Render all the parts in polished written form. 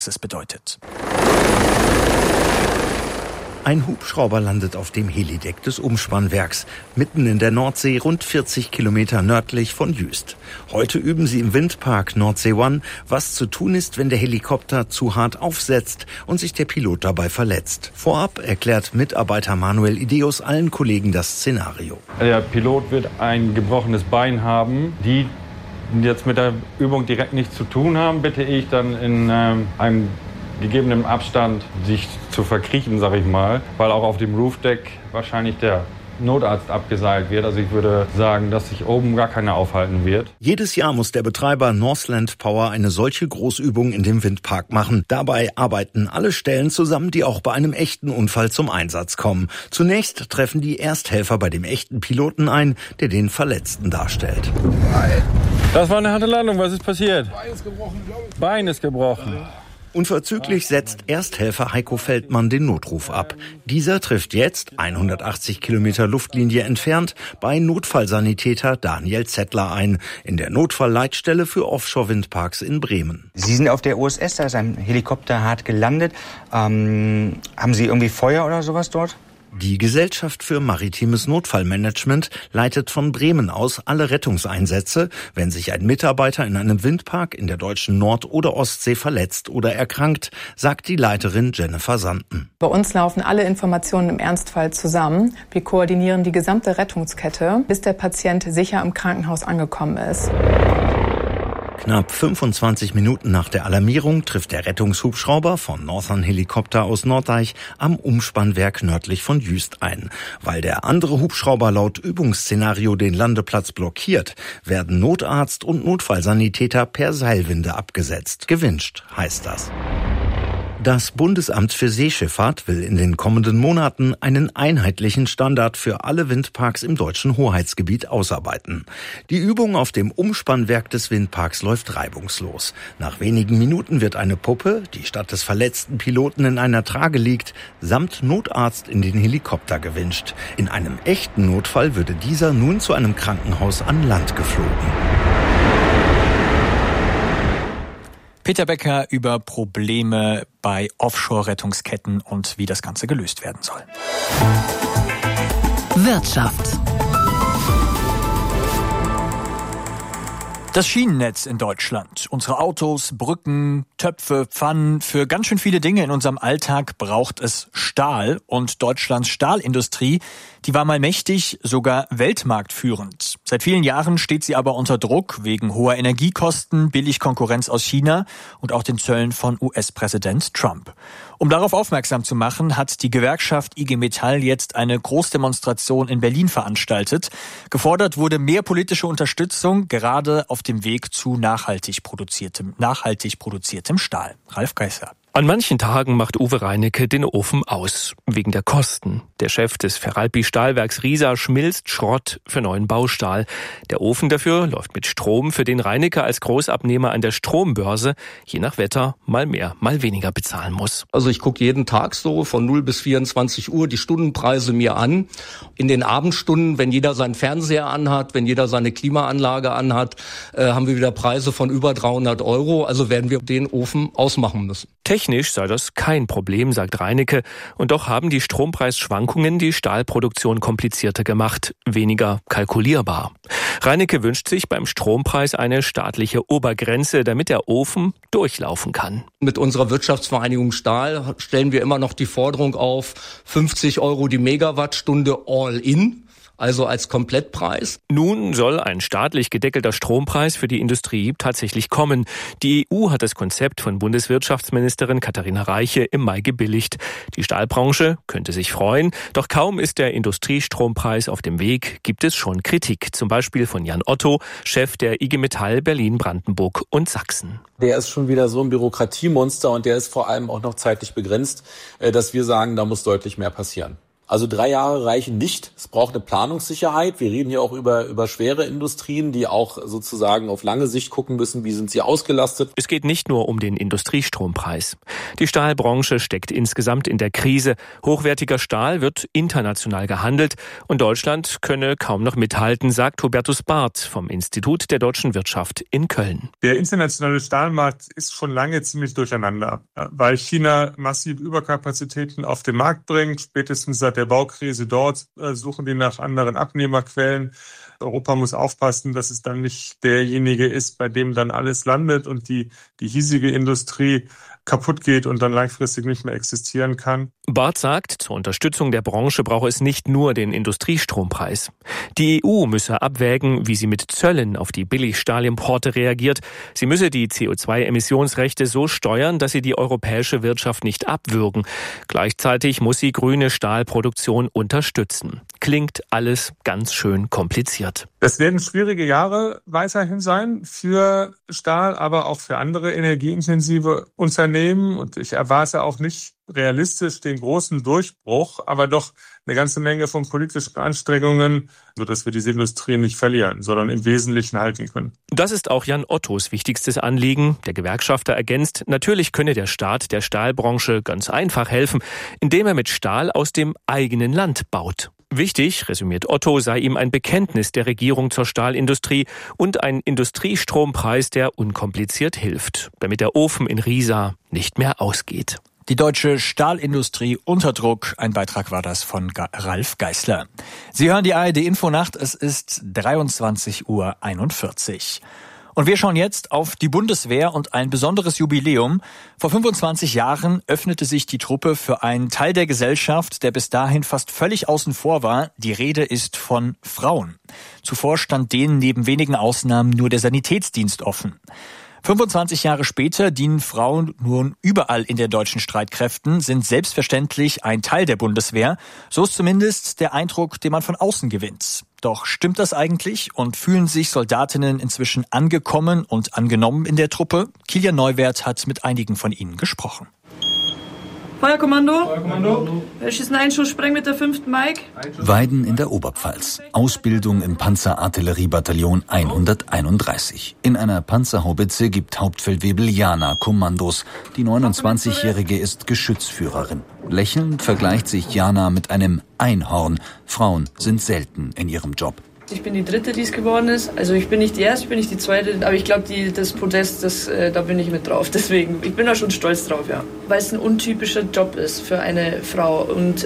es bedeutet. Ein Hubschrauber landet auf dem Helideck des Umspannwerks, mitten in der Nordsee, rund 40 Kilometer nördlich von Jüst. Heute üben sie im Windpark Nordsee One, was zu tun ist, wenn der Helikopter zu hart aufsetzt und sich der Pilot dabei verletzt. Vorab erklärt Mitarbeiter Manuel Ideus allen Kollegen das Szenario. Der Pilot wird ein gebrochenes Bein haben. Die jetzt mit der Übung direkt nichts zu tun haben, bitte ich dann in einem gegebenen Abstand sich zu verkriechen, sage ich mal, weil auch auf dem Roofdeck wahrscheinlich der Notarzt abgeseilt wird. Also ich würde sagen, dass sich oben gar keiner aufhalten wird. Jedes Jahr muss der Betreiber Northland Power eine solche Großübung in dem Windpark machen. Dabei arbeiten alle Stellen zusammen, die auch bei einem echten Unfall zum Einsatz kommen. Zunächst treffen die Ersthelfer bei dem echten Piloten ein, der den Verletzten darstellt. Das war eine harte Landung. Was ist passiert? Bein ist gebrochen, glaube ich. Bein ist gebrochen. Unverzüglich setzt Ersthelfer Heiko Feldmann den Notruf ab. Dieser trifft jetzt, 180 Kilometer Luftlinie entfernt, bei Notfallsanitäter Daniel Zettler ein, in der Notfallleitstelle für Offshore-Windparks in Bremen. Sie sind auf der USS, da ist ein Helikopter hart gelandet. Haben Sie irgendwie Feuer oder sowas dort? Die Gesellschaft für maritimes Notfallmanagement leitet von Bremen aus alle Rettungseinsätze, wenn sich ein Mitarbeiter in einem Windpark in der deutschen Nord- oder Ostsee verletzt oder erkrankt, sagt die Leiterin Jennifer Sanden. Bei uns laufen alle Informationen im Ernstfall zusammen. Wir koordinieren die gesamte Rettungskette, bis der Patient sicher im Krankenhaus angekommen ist. Knapp 25 Minuten nach der Alarmierung trifft der Rettungshubschrauber von Northern Helikopter aus Norddeich am Umspannwerk nördlich von Jüst ein. Weil der andere Hubschrauber laut Übungsszenario den Landeplatz blockiert, werden Notarzt und Notfallsanitäter per Seilwinde abgesetzt. Gewünscht heißt das. Das Bundesamt für Seeschifffahrt will in den kommenden Monaten einen einheitlichen Standard für alle Windparks im deutschen Hoheitsgebiet ausarbeiten. Die Übung auf dem Umspannwerk des Windparks läuft reibungslos. Nach wenigen Minuten wird eine Puppe, die statt des verletzten Piloten in einer Trage liegt, samt Notarzt in den Helikopter gewincht. In einem echten Notfall würde dieser nun zu einem Krankenhaus an Land geflogen. Peter Becker über Probleme bei Offshore-Rettungsketten und wie das Ganze gelöst werden soll. Wirtschaft. Das Schienennetz in Deutschland. Unsere Autos, Brücken, Töpfe, Pfannen. Für ganz schön viele Dinge in unserem Alltag braucht es Stahl. Und Deutschlands Stahlindustrie, die war mal mächtig, sogar weltmarktführend. Seit vielen Jahren steht sie aber unter Druck wegen hoher Energiekosten, Billigkonkurrenz aus China und auch den Zöllen von US-Präsident Trump. Um darauf aufmerksam zu machen, hat die Gewerkschaft IG Metall jetzt eine Großdemonstration in Berlin veranstaltet. Gefordert wurde mehr politische Unterstützung, gerade auf dem Weg zu nachhaltig produziertem Stahl. Ralf Geisser. An manchen Tagen macht Uwe Reinecke den Ofen aus, wegen der Kosten. Der Chef des Feralpi-Stahlwerks Riesa schmilzt Schrott für neuen Baustahl. Der Ofen dafür läuft mit Strom, für den Reinecke als Großabnehmer an der Strombörse je nach Wetter mal mehr, mal weniger bezahlen muss. Also ich gucke jeden Tag so von 0 bis 24 Uhr die Stundenpreise mir an. In den Abendstunden, wenn jeder seinen Fernseher anhat, wenn jeder seine Klimaanlage anhat, haben wir wieder Preise von über 300 €. Also werden wir den Ofen ausmachen müssen. Technisch sei das kein Problem, sagt Reinecke. Und doch haben die Strompreisschwankungen die Stahlproduktion komplizierter gemacht, weniger kalkulierbar. Reinecke wünscht sich beim Strompreis eine staatliche Obergrenze, damit der Ofen durchlaufen kann. Mit unserer Wirtschaftsvereinigung Stahl stellen wir immer noch die Forderung auf 50 € die Megawattstunde all in. Also als Komplettpreis. Nun soll ein staatlich gedeckelter Strompreis für die Industrie tatsächlich kommen. Die EU hat das Konzept von Bundeswirtschaftsministerin Katharina Reiche im Mai gebilligt. Die Stahlbranche könnte sich freuen, doch kaum ist der Industriestrompreis auf dem Weg, gibt es schon Kritik. Zum Beispiel von Jan Otto, Chef der IG Metall Berlin, Brandenburg und Sachsen. Der ist schon wieder so ein Bürokratiemonster und der ist vor allem auch noch zeitlich begrenzt, dass wir sagen, da muss deutlich mehr passieren. Also 3 Jahre reichen nicht. Es braucht eine Planungssicherheit. Wir reden hier auch über schwere Industrien, die auch sozusagen auf lange Sicht gucken müssen, wie sind sie ausgelastet. Es geht nicht nur um den Industriestrompreis. Die Stahlbranche steckt insgesamt in der Krise. Hochwertiger Stahl wird international gehandelt und Deutschland könne kaum noch mithalten, sagt Hubertus Barth vom Institut der deutschen Wirtschaft in Köln. Der internationale Stahlmarkt ist schon lange ziemlich durcheinander, weil China massive Überkapazitäten auf den Markt bringt. Spätestens seit der Baukrise dort suchen die nach anderen Abnehmerquellen. Europa muss aufpassen, dass es dann nicht derjenige ist, bei dem dann alles landet und die hiesige Industrie kaputt geht und dann langfristig nicht mehr existieren kann. Barth sagt, zur Unterstützung der Branche brauche es nicht nur den Industriestrompreis. Die EU müsse abwägen, wie sie mit Zöllen auf die Billigstahlimporte reagiert. Sie müsse die CO2-Emissionsrechte so steuern, dass sie die europäische Wirtschaft nicht abwürgen. Gleichzeitig muss sie grüne Stahlproduktion unterstützen. Klingt alles ganz schön kompliziert. Das werden schwierige Jahre weiterhin sein für Stahl, aber auch für andere energieintensive Unternehmen. Und ich erwarte auch nicht realistisch den großen Durchbruch, aber doch eine ganze Menge von politischen Anstrengungen, sodass wir diese Industrie nicht verlieren, sondern im Wesentlichen halten können. Das ist auch Jan Ottos wichtigstes Anliegen. Der Gewerkschafter ergänzt, natürlich könne der Staat der Stahlbranche ganz einfach helfen, indem er mit Stahl aus dem eigenen Land baut. Wichtig, resümiert Otto, sei ihm ein Bekenntnis der Regierung zur Stahlindustrie und ein Industriestrompreis, der unkompliziert hilft, damit der Ofen in Riesa nicht mehr ausgeht. Die deutsche Stahlindustrie unter Druck. Ein Beitrag war das von Ralf Geißler. Sie hören die ARD Infonacht. Es ist 23:41 Uhr. Und wir schauen jetzt auf die Bundeswehr und ein besonderes Jubiläum. Vor 25 Jahren öffnete sich die Truppe für einen Teil der Gesellschaft, der bis dahin fast völlig außen vor war. Die Rede ist von Frauen. Zuvor stand denen neben wenigen Ausnahmen nur der Sanitätsdienst offen. 25 Jahre später dienen Frauen nun überall in den deutschen Streitkräften, sind selbstverständlich ein Teil der Bundeswehr. So ist zumindest der Eindruck, den man von außen gewinnt. Doch stimmt das eigentlich und fühlen sich Soldatinnen inzwischen angekommen und angenommen in der Truppe? Kilian Neuwert hat mit einigen von ihnen gesprochen. Feuerkommando. Feuerkommando. Wir schießen einen Schuss, sprengen mit der 5. Mike. Weiden in der Oberpfalz. Ausbildung im Panzerartilleriebataillon 131. In einer Panzerhaubitze gibt Hauptfeldwebel Jana Kommandos. Die 29-Jährige ist Geschützführerin. Lächelnd vergleicht sich Jana mit einem Einhorn. Frauen sind selten in ihrem Job. Ich bin die Dritte, die es geworden ist. Also ich bin nicht die Erste, ich bin nicht die Zweite. Aber ich glaube, das Podest, da bin ich mit drauf. Deswegen, ich bin da schon stolz drauf, ja. Weil es ein untypischer Job ist für eine Frau. Und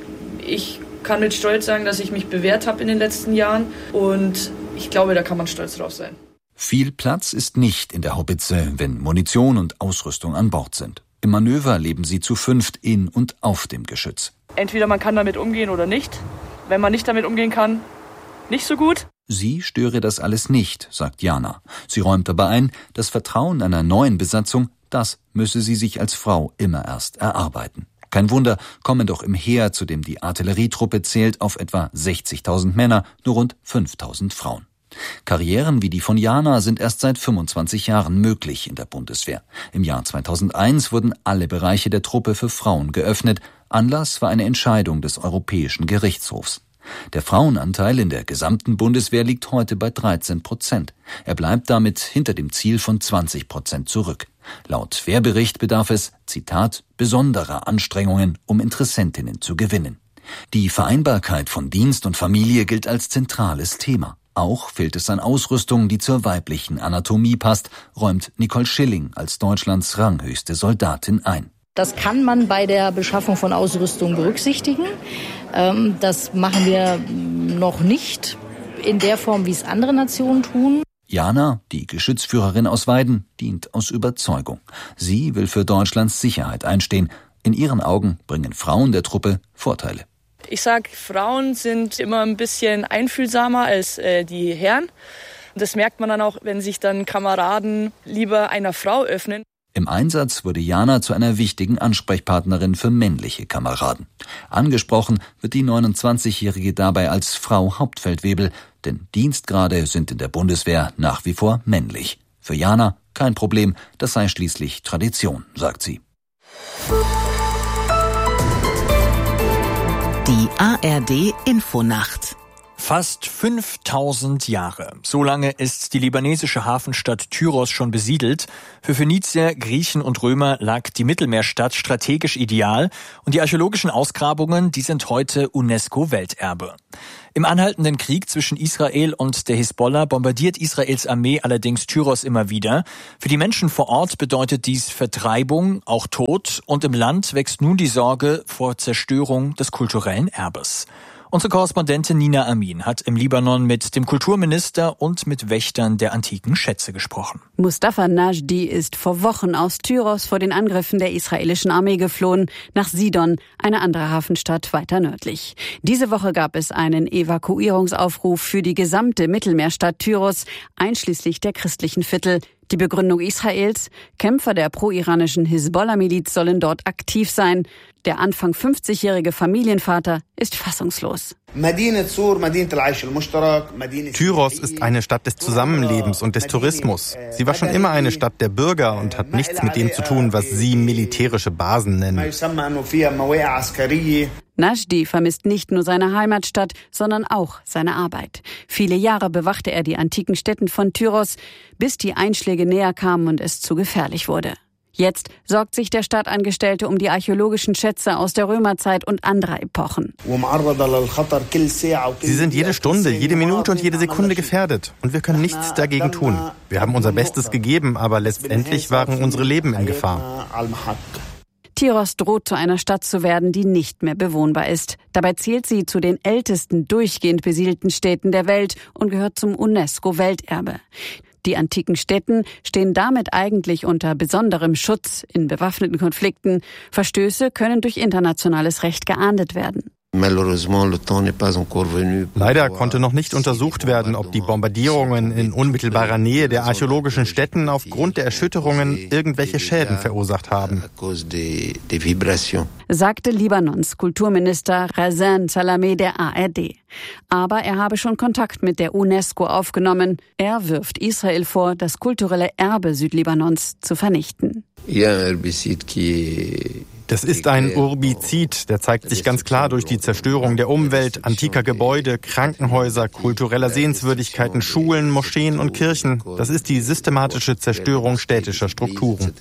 ich kann mit Stolz sagen, dass ich mich bewährt habe in den letzten Jahren. Und ich glaube, da kann man stolz drauf sein. Viel Platz ist nicht in der Haubitze, wenn Munition und Ausrüstung an Bord sind. Im Manöver leben sie zu 5 in und auf dem Geschütz. Entweder man kann damit umgehen oder nicht. Wenn man nicht damit umgehen kann, nicht so gut. Sie störe das alles nicht, sagt Jana. Sie räumt aber ein, das Vertrauen einer neuen Besatzung, das müsse sie sich als Frau immer erst erarbeiten. Kein Wunder, kommen doch im Heer, zu dem die Artillerietruppe zählt, auf etwa 60.000 Männer, nur rund 5.000 Frauen. Karrieren wie die von Jana sind erst seit 25 Jahren möglich in der Bundeswehr. Im Jahr 2001 wurden alle Bereiche der Truppe für Frauen geöffnet. Anlass war eine Entscheidung des Europäischen Gerichtshofs. Der Frauenanteil in der gesamten Bundeswehr liegt heute bei 13%. Er bleibt damit hinter dem Ziel von 20% zurück. Laut Wehrbericht bedarf es, Zitat, besonderer Anstrengungen, um Interessentinnen zu gewinnen. Die Vereinbarkeit von Dienst und Familie gilt als zentrales Thema. Auch fehlt es an Ausrüstung, die zur weiblichen Anatomie passt, räumt Nicole Schilling als Deutschlands ranghöchste Soldatin ein. Das kann man bei der Beschaffung von Ausrüstung berücksichtigen. Das machen wir noch nicht in der Form, wie es andere Nationen tun. Jana, die Geschützführerin aus Weiden, dient aus Überzeugung. Sie will für Deutschlands Sicherheit einstehen. In ihren Augen bringen Frauen der Truppe Vorteile. Ich sage, Frauen sind immer ein bisschen einfühlsamer als die Herren. Das merkt man dann auch, wenn sich dann Kameraden lieber einer Frau öffnen. Im Einsatz wurde Jana zu einer wichtigen Ansprechpartnerin für männliche Kameraden. Angesprochen wird die 29-Jährige dabei als Frau Hauptfeldwebel, denn Dienstgrade sind in der Bundeswehr nach wie vor männlich. Für Jana kein Problem, das sei schließlich Tradition, sagt sie. Die ARD Infonacht. Fast 5000 Jahre. So lange ist die libanesische Hafenstadt Tyros schon besiedelt. Für Phönizier, Griechen und Römer lag die Mittelmeerstadt strategisch ideal und die archäologischen Ausgrabungen, die sind heute UNESCO-Welterbe. Im anhaltenden Krieg zwischen Israel und der Hisbollah bombardiert Israels Armee allerdings Tyros immer wieder. Für die Menschen vor Ort bedeutet dies Vertreibung, auch Tod, und im Land wächst nun die Sorge vor Zerstörung des kulturellen Erbes. Unsere Korrespondentin Nina Amin hat im Libanon mit dem Kulturminister und mit Wächtern der antiken Schätze gesprochen. Mustafa Najdi ist vor Wochen aus Tyros vor den Angriffen der israelischen Armee geflohen, nach Sidon, eine andere Hafenstadt weiter nördlich. Diese Woche gab es einen Evakuierungsaufruf für die gesamte Mittelmeerstadt Tyros, einschließlich der christlichen Viertel. Die Begründung Israels: Kämpfer der pro-iranischen Hisbollah-Miliz sollen dort aktiv sein. Der Anfang 50-jährige Familienvater ist fassungslos. Tyros ist eine Stadt des Zusammenlebens und des Tourismus. Sie war schon immer eine Stadt der Bürger und hat nichts mit dem zu tun, was Sie militärische Basen nennen. Najdi vermisst nicht nur seine Heimatstadt, sondern auch seine Arbeit. Viele Jahre bewachte er die antiken Stätten von Tyros, bis die Einschläge näher kamen und es zu gefährlich wurde. Jetzt sorgt sich der Stadtangestellte um die archäologischen Schätze aus der Römerzeit und anderer Epochen. Sie sind jede Stunde, jede Minute und jede Sekunde gefährdet. Und wir können nichts dagegen tun. Wir haben unser Bestes gegeben, aber letztendlich waren unsere Leben in Gefahr. Tyros droht zu einer Stadt zu werden, die nicht mehr bewohnbar ist. Dabei zählt sie zu den ältesten durchgehend besiedelten Städten der Welt und gehört zum UNESCO-Welterbe. Die antiken Stätten stehen damit eigentlich unter besonderem Schutz in bewaffneten Konflikten. Verstöße können durch internationales Recht geahndet werden. Leider konnte noch nicht untersucht werden, ob die Bombardierungen in unmittelbarer Nähe der archäologischen Stätten aufgrund der Erschütterungen irgendwelche Schäden verursacht haben, sagte Libanons Kulturminister Razan Salameh der ARD. Aber er habe schon Kontakt mit der UNESCO aufgenommen. Er wirft Israel vor, das kulturelle Erbe Südlibanons zu vernichten. Das ist ein Urbizid, der zeigt sich ganz klar durch die Zerstörung der Umwelt, antiker Gebäude, Krankenhäuser, kultureller Sehenswürdigkeiten, Schulen, Moscheen und Kirchen. Das ist die systematische Zerstörung städtischer Strukturen.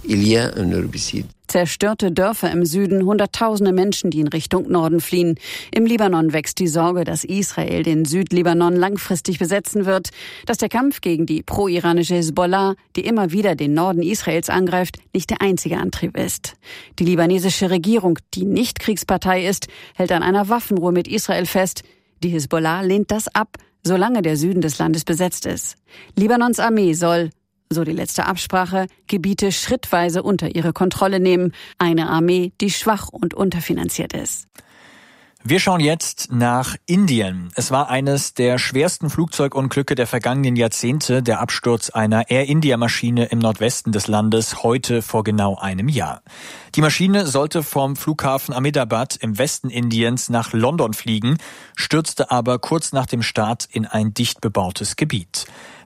Zerstörte Dörfer im Süden, Hunderttausende Menschen, die in Richtung Norden fliehen. Im Libanon wächst die Sorge, dass Israel den Südlibanon langfristig besetzen wird, dass der Kampf gegen die pro-iranische Hisbollah, die immer wieder den Norden Israels angreift, nicht der einzige Antrieb ist. Die libanesische Regierung, die nicht Kriegspartei ist, hält an einer Waffenruhe mit Israel fest. Die Hisbollah lehnt das ab, solange der Süden des Landes besetzt ist. Libanons Armee soll, so die letzte Absprache, Gebiete schrittweise unter ihre Kontrolle nehmen. Eine Armee, die schwach und unterfinanziert ist. Wir schauen jetzt nach Indien. Es war eines der schwersten Flugzeugunglücke der vergangenen Jahrzehnte, der Absturz einer Air India-Maschine im Nordwesten des Landes, heute vor genau einem Jahr. Die Maschine sollte vom Flughafen Ahmedabad im Westen Indiens nach London fliegen, stürzte aber kurz nach dem Start in ein dicht bebautes Gebiet.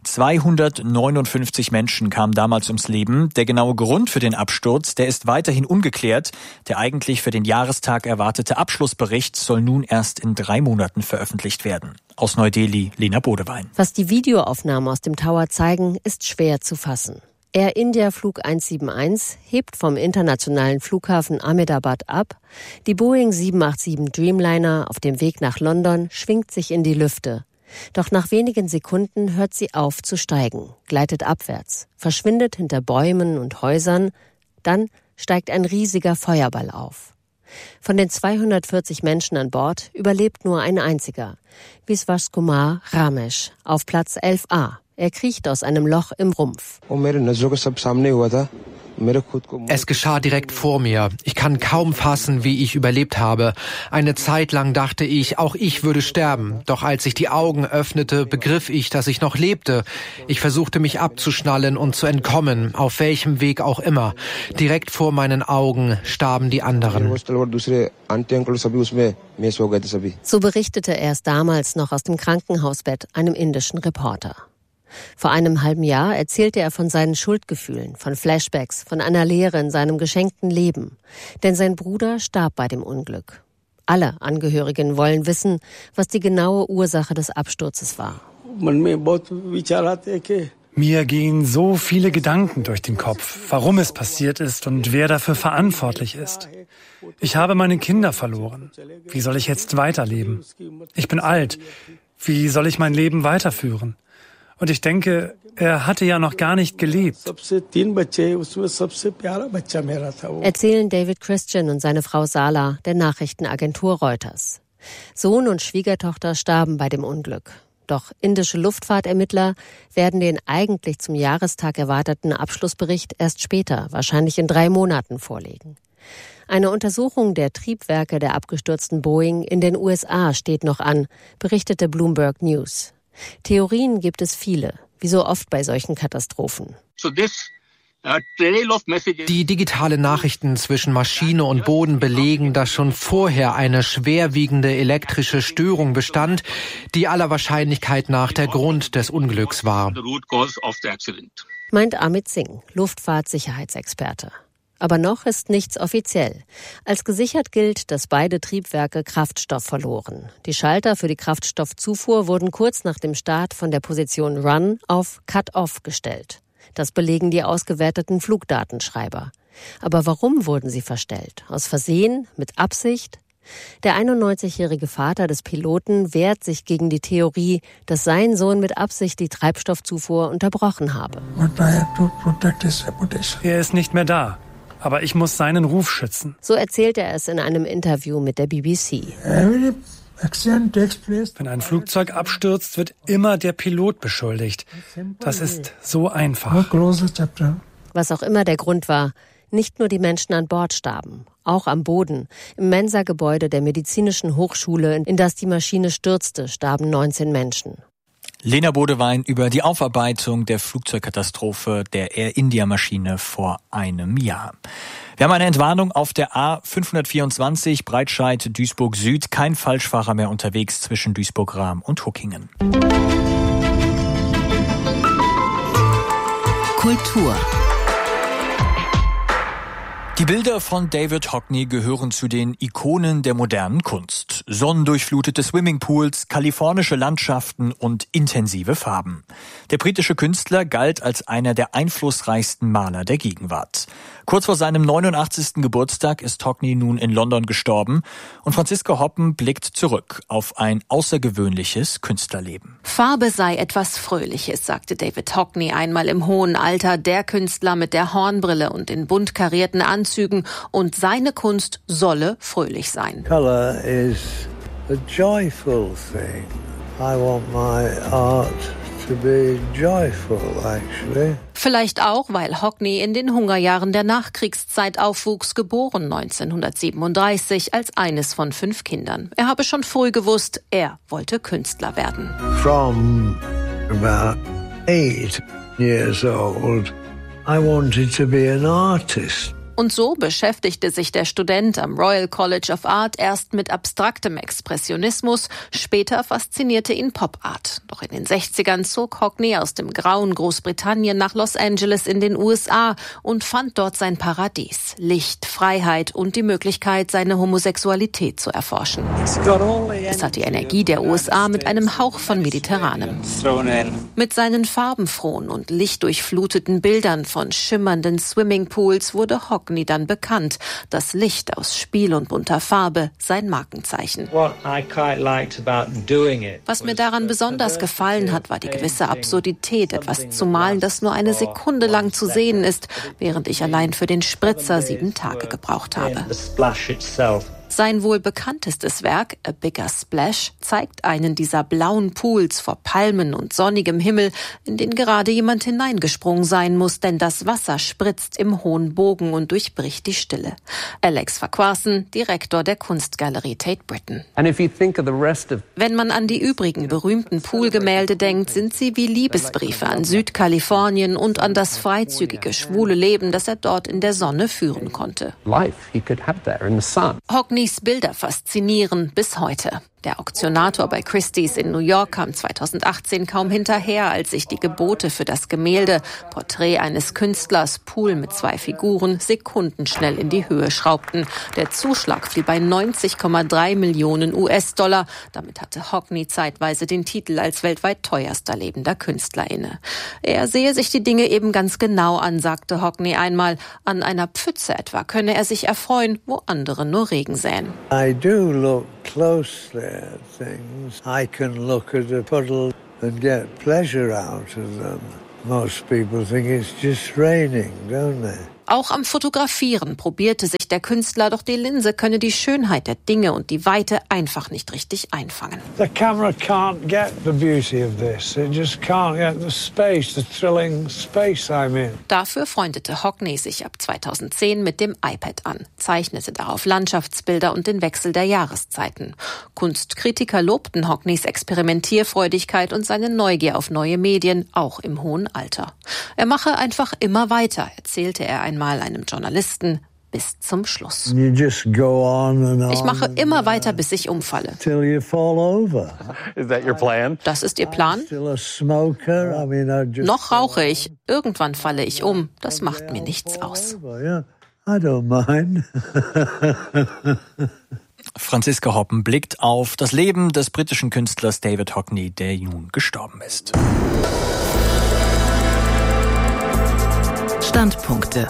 259 Menschen kamen damals ums Leben. Der genaue Grund für den Absturz, der ist weiterhin ungeklärt. Der eigentlich für den Jahrestag erwartete Abschlussbericht soll nun erst in 3 Monaten veröffentlicht werden. Aus Neu-Delhi, Lena Bodewein. Was die Videoaufnahmen aus dem Tower zeigen, ist schwer zu fassen. Air India Flug 171 hebt vom internationalen Flughafen Ahmedabad ab. Die Boeing 787 Dreamliner auf dem Weg nach London schwingt sich in die Lüfte. Doch nach wenigen Sekunden hört sie auf zu steigen, gleitet abwärts, verschwindet hinter Bäumen und Häusern. Dann steigt ein riesiger Feuerball auf. Von den 240 Menschen an Bord überlebt nur ein einziger, Viswas Kumar Ramesh, auf Platz 11a. Er kriecht aus einem Loch im Rumpf. Es geschah direkt vor mir. Ich kann kaum fassen, wie ich überlebt habe. Eine Zeit lang dachte ich, auch ich würde sterben. Doch als ich die Augen öffnete, begriff ich, dass ich noch lebte. Ich versuchte mich abzuschnallen und zu entkommen, auf welchem Weg auch immer. Direkt vor meinen Augen starben die anderen. So berichtete er es damals noch aus dem Krankenhausbett einem indischen Reporter. Vor einem halben Jahr erzählte er von seinen Schuldgefühlen, von Flashbacks, von einer Leere in seinem geschenkten Leben. Denn sein Bruder starb bei dem Unglück. Alle Angehörigen wollen wissen, was die genaue Ursache des Absturzes war. Mir gehen so viele Gedanken durch den Kopf, warum es passiert ist und wer dafür verantwortlich ist. Ich habe meine Kinder verloren. Wie soll ich jetzt weiterleben? Ich bin alt. Wie soll ich mein Leben weiterführen? Und ich denke, er hatte ja noch gar nicht gelebt. Erzählen David Christian und seine Frau Sala der Nachrichtenagentur Reuters. Sohn und Schwiegertochter starben bei dem Unglück. Doch indische Luftfahrtermittler werden den eigentlich zum Jahrestag erwarteten Abschlussbericht erst später, wahrscheinlich in 3 Monaten, vorlegen. Eine Untersuchung der Triebwerke der abgestürzten Boeing in den USA steht noch an, berichtete Bloomberg News. Theorien gibt es viele, wie so oft bei solchen Katastrophen. Die digitalen Nachrichten zwischen Maschine und Boden belegen, dass schon vorher eine schwerwiegende elektrische Störung bestand, die aller Wahrscheinlichkeit nach der Grund des Unglücks war. Meint Amit Singh, Luftfahrtsicherheitsexperte. Aber noch ist nichts offiziell. Als gesichert gilt, dass beide Triebwerke Kraftstoff verloren. Die Schalter für die Kraftstoffzufuhr wurden kurz nach dem Start von der Position Run auf Cut-Off gestellt. Das belegen die ausgewerteten Flugdatenschreiber. Aber warum wurden sie verstellt? Aus Versehen? Mit Absicht? Der 91-jährige Vater des Piloten wehrt sich gegen die Theorie, dass sein Sohn mit Absicht die Treibstoffzufuhr unterbrochen habe. Er ist nicht mehr da. Aber ich muss seinen Ruf schützen. So erzählt er es in einem Interview mit der BBC. Wenn ein Flugzeug abstürzt, wird immer der Pilot beschuldigt. Das ist so einfach. Was auch immer der Grund war, nicht nur die Menschen an Bord starben. Auch am Boden, im Mensa-Gebäude der Medizinischen Hochschule, in das die Maschine stürzte, starben 19 Menschen. Lena Bodewein über die Aufarbeitung der Flugzeugkatastrophe der Air India Maschine vor einem Jahr. Wir haben eine Entwarnung auf der A524 Breitscheid-Duisburg Süd. Kein Falschfahrer mehr unterwegs zwischen Duisburg-Rahm und Huckingen. Kultur. Die Bilder von David Hockney gehören zu den Ikonen der modernen Kunst. Sonnendurchflutete Swimmingpools, kalifornische Landschaften und intensive Farben. Der britische Künstler galt als einer der einflussreichsten Maler der Gegenwart. Kurz vor seinem 89. Geburtstag ist Hockney nun in London gestorben und Franziska Hoppen blickt zurück auf ein außergewöhnliches Künstlerleben. Farbe sei etwas Fröhliches, sagte David Hockney einmal im hohen Alter, der Künstler mit der Hornbrille und den bunt karierten Anzügen, und seine Kunst solle fröhlich sein. Color is a joyful thing. I want my art to be joyful, actually. Vielleicht auch, weil Hockney in den Hungerjahren der Nachkriegszeit aufwuchs, geboren 1937 als eines von 5 Kindern. Er habe schon früh gewusst, er wollte Künstler werden. From about 8 years old, I wanted to be an artist. Und so beschäftigte sich der Student am Royal College of Art erst mit abstraktem Expressionismus, später faszinierte ihn Pop-Art. Doch in den 60ern zog Hockney aus dem grauen Großbritannien nach Los Angeles in den USA und fand dort sein Paradies. Licht, Freiheit und die Möglichkeit, seine Homosexualität zu erforschen. Es hat die Energie der USA mit einem Hauch von Mediterranem. Mit seinen farbenfrohen und lichtdurchfluteten Bildern von schimmernden Swimmingpools wurde Hockney dann bekannt. Das Licht aus Spiel und bunter Farbe, sein Markenzeichen. Was mir daran besonders gefallen hat, war die gewisse Absurdität, etwas zu malen, das nur eine Sekunde lang zu sehen ist, während ich allein für den Spritzer 7 Tage gebraucht habe. Sein wohl bekanntestes Werk, A Bigger Splash, zeigt einen dieser blauen Pools vor Palmen und sonnigem Himmel, in den gerade jemand hineingesprungen sein muss, denn das Wasser spritzt im hohen Bogen und durchbricht die Stille. Alex Farquharson, Direktor der Kunstgalerie Tate Britain. Wenn man an die übrigen berühmten Poolgemälde denkt, sind sie wie Liebesbriefe an Südkalifornien und an das freizügige, schwule Leben, das er dort in der Sonne führen konnte. Hockneys Bilder faszinieren bis heute. Der Auktionator bei Christie's in New York kam 2018 kaum hinterher, als sich die Gebote für das Gemälde Porträt eines Künstlers, Pool mit 2 Figuren, sekundenschnell in die Höhe schraubten. Der Zuschlag fiel bei 90,3 Millionen US-Dollar. Damit hatte Hockney zeitweise den Titel als weltweit teuerster lebender Künstler inne. Er sehe sich die Dinge eben ganz genau an, sagte Hockney einmal. An einer Pfütze etwa könne er sich erfreuen, wo andere nur Regen säen. I do look closely at things. I can look at a puddle and get pleasure out of them. Most people think it's just raining, don't they? Auch am Fotografieren probierte sich der Künstler, doch die Linse könne die Schönheit der Dinge und die Weite einfach nicht richtig einfangen. The camera can't get the beauty of this. It just can't get the space, the thrilling space I'm in. Dafür freundete Hockney sich ab 2010 mit dem iPad an, zeichnete darauf Landschaftsbilder und den Wechsel der Jahreszeiten. Kunstkritiker lobten Hockneys Experimentierfreudigkeit und seine Neugier auf neue Medien, auch im hohen Alter. Er mache einfach immer weiter, erzählte er einmal einem Journalisten, bis zum Schluss. Ich mache immer weiter, bis ich umfalle. Das ist Ihr Plan? Noch rauche ich. Irgendwann falle ich um. Das macht mir nichts aus. Franziska Hoppen blickt auf das Leben des britischen Künstlers David Hockney, der nun gestorben ist. Standpunkte.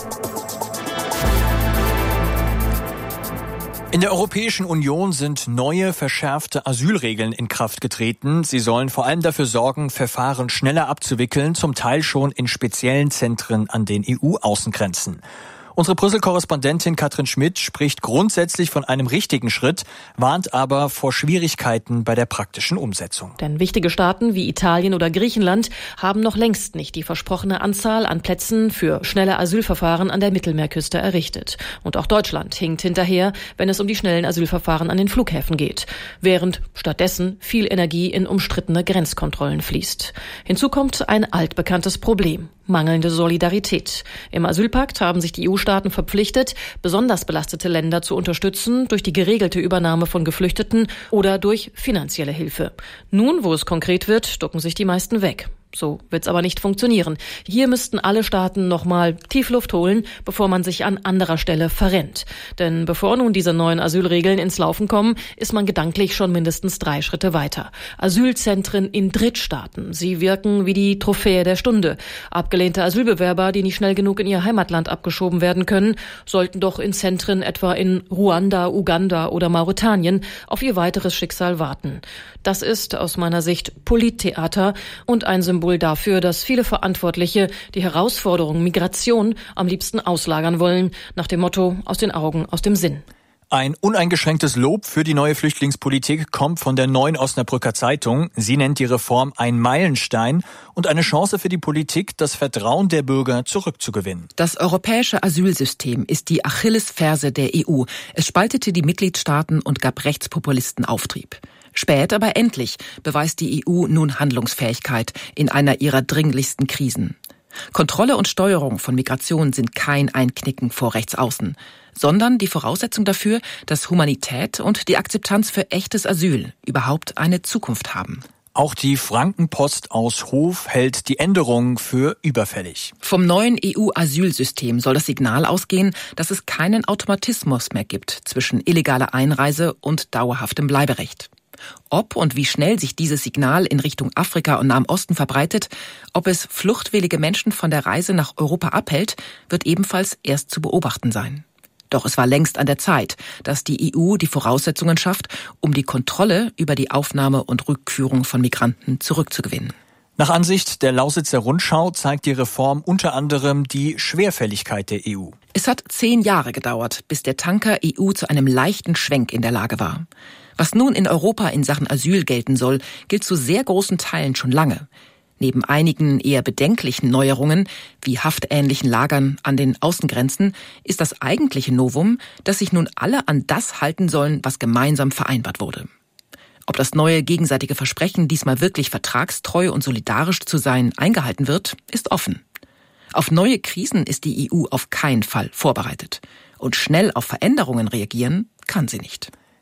In der Europäischen Union sind neue, verschärfte Asylregeln in Kraft getreten. Sie sollen vor allem dafür sorgen, Verfahren schneller abzuwickeln, zum Teil schon in speziellen Zentren an den EU-Außengrenzen. Unsere Brüssel-Korrespondentin Katrin Schmidt spricht grundsätzlich von einem richtigen Schritt, warnt aber vor Schwierigkeiten bei der praktischen Umsetzung. Denn wichtige Staaten wie Italien oder Griechenland haben noch längst nicht die versprochene Anzahl an Plätzen für schnelle Asylverfahren an der Mittelmeerküste errichtet. Und auch Deutschland hinkt hinterher, wenn es um die schnellen Asylverfahren an den Flughäfen geht, während stattdessen viel Energie in umstrittene Grenzkontrollen fließt. Hinzu kommt ein altbekanntes Problem: mangelnde Solidarität. Im Asylpakt haben sich die EU-Staaten verpflichtet, besonders belastete Länder zu unterstützen durch die geregelte Übernahme von Geflüchteten oder durch finanzielle Hilfe. Nun, wo es konkret wird, ducken sich die meisten weg. So wird's aber nicht funktionieren. Hier müssten alle Staaten nochmal Tiefluft holen, bevor man sich an anderer Stelle verrennt. Denn bevor nun diese neuen Asylregeln ins Laufen kommen, ist man gedanklich schon mindestens 3 Schritte weiter. Asylzentren in Drittstaaten. Sie wirken wie die Trophäe der Stunde. Abgelehnte Asylbewerber, die nicht schnell genug in ihr Heimatland abgeschoben werden können, sollten doch in Zentren etwa in Ruanda, Uganda oder Mauretanien auf ihr weiteres Schicksal warten. Das ist aus meiner Sicht Polittheater und ein Symbol dafür, dass viele Verantwortliche die Herausforderung Migration am liebsten auslagern wollen, nach dem Motto: aus den Augen, aus dem Sinn. Ein uneingeschränktes Lob für die neue Flüchtlingspolitik kommt von der Neuen Osnabrücker Zeitung. Sie nennt die Reform einen Meilenstein und eine Chance für die Politik, das Vertrauen der Bürger zurückzugewinnen. Das europäische Asylsystem ist die Achillesferse der EU. Es spaltete die Mitgliedstaaten und gab Rechtspopulisten Auftrieb. Spät, aber endlich beweist die EU nun Handlungsfähigkeit in einer ihrer dringlichsten Krisen. Kontrolle und Steuerung von Migration sind kein Einknicken vor Rechtsaußen, sondern die Voraussetzung dafür, dass Humanität und die Akzeptanz für echtes Asyl überhaupt eine Zukunft haben. Auch die Frankenpost aus Hof hält die Änderung für überfällig. Vom neuen EU-Asylsystem soll das Signal ausgehen, dass es keinen Automatismus mehr gibt zwischen illegaler Einreise und dauerhaftem Bleiberecht. Ob und wie schnell sich dieses Signal in Richtung Afrika und Nahen Osten verbreitet, ob es fluchtwillige Menschen von der Reise nach Europa abhält, wird ebenfalls erst zu beobachten sein. Doch es war längst an der Zeit, dass die EU die Voraussetzungen schafft, um die Kontrolle über die Aufnahme und Rückführung von Migranten zurückzugewinnen. Nach Ansicht der Lausitzer Rundschau zeigt die Reform unter anderem die Schwerfälligkeit der EU. Es hat 10 Jahre gedauert, bis der Tanker EU zu einem leichten Schwenk in der Lage war. Was nun in Europa in Sachen Asyl gelten soll, gilt zu sehr großen Teilen schon lange. Neben einigen eher bedenklichen Neuerungen, wie haftähnlichen Lagern an den Außengrenzen, ist das eigentliche Novum, dass sich nun alle an das halten sollen, was gemeinsam vereinbart wurde. Ob das neue gegenseitige Versprechen, diesmal wirklich vertragstreu und solidarisch zu sein, eingehalten wird, ist offen. Auf neue Krisen ist die EU auf keinen Fall vorbereitet. Und schnell auf Veränderungen reagieren kann sie nicht.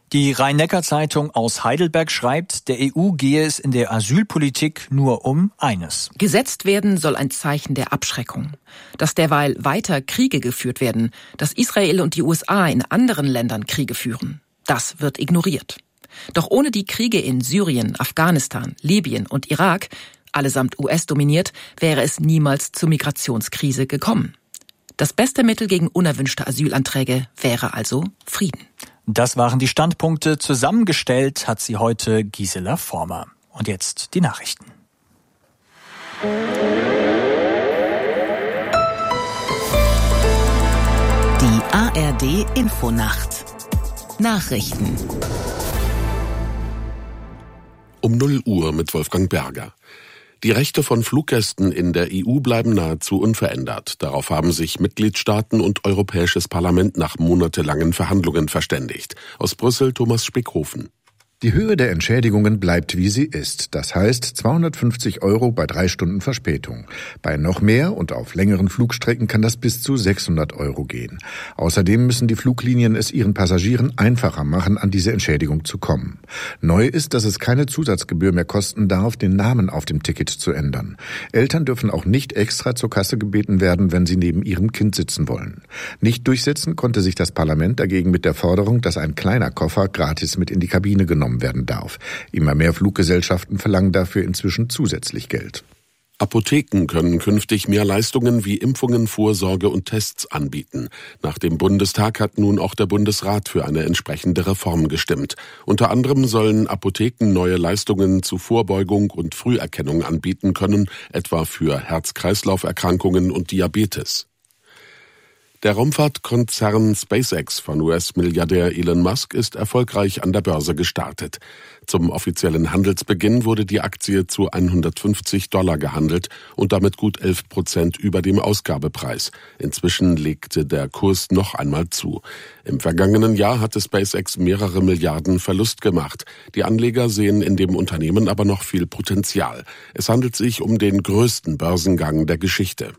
Die Rhein-Neckar-Zeitung aus Heidelberg schreibt, der EU gehe es in der Asylpolitik nur um eines. Gesetzt werden soll ein Zeichen der Abschreckung. Dass derweil weiter Kriege geführt werden, dass Israel und die USA in anderen Ländern Kriege führen, das wird ignoriert. Doch ohne die Kriege in Syrien, Afghanistan, Libyen und Irak, allesamt US-dominiert, wäre es niemals zur Migrationskrise gekommen. Das beste Mittel gegen unerwünschte Asylanträge wäre also Frieden. Das waren die Standpunkte. Zusammengestellt hat sie heute Gisela Former. Und jetzt die Nachrichten. Die ARD Infonacht. Nachrichten. Um 0 Uhr mit Wolfgang Berger. Die Rechte von Fluggästen in der EU bleiben nahezu unverändert. Darauf haben sich Mitgliedstaaten und Europäisches Parlament nach monatelangen Verhandlungen verständigt. Aus Brüssel Thomas Spickhofen. Die Höhe der Entschädigungen bleibt, wie sie ist. Das heißt 250 € bei 3 Stunden Verspätung. Bei noch mehr und auf längeren Flugstrecken kann das bis zu 600 € gehen. Außerdem müssen die Fluglinien es ihren Passagieren einfacher machen, an diese Entschädigung zu kommen. Neu ist, dass es keine Zusatzgebühr mehr kosten darf, den Namen auf dem Ticket zu ändern. Eltern dürfen auch nicht extra zur Kasse gebeten werden, wenn sie neben ihrem Kind sitzen wollen. Nicht durchsetzen konnte sich das Parlament dagegen mit der Forderung, dass ein kleiner Koffer gratis mit in die Kabine genommen werden darf. Immer mehr Fluggesellschaften verlangen dafür inzwischen zusätzlich Geld. Apotheken können künftig mehr Leistungen wie Impfungen, Vorsorge und Tests anbieten. Nach dem Bundestag hat nun auch der Bundesrat für eine entsprechende Reform gestimmt. Unter anderem sollen Apotheken neue Leistungen zu Vorbeugung und Früherkennung anbieten können, etwa für Herz-Kreislauf-Erkrankungen und Diabetes. Der Raumfahrtkonzern SpaceX von US-Milliardär Elon Musk ist erfolgreich an der Börse gestartet. Zum offiziellen Handelsbeginn wurde die Aktie zu $150 gehandelt und damit gut 11% über dem Ausgabepreis. Inzwischen legte der Kurs noch einmal zu. Im vergangenen Jahr hatte SpaceX mehrere Milliarden Verlust gemacht. Die Anleger sehen in dem Unternehmen aber noch viel Potenzial. Es handelt sich um den größten Börsengang der Geschichte.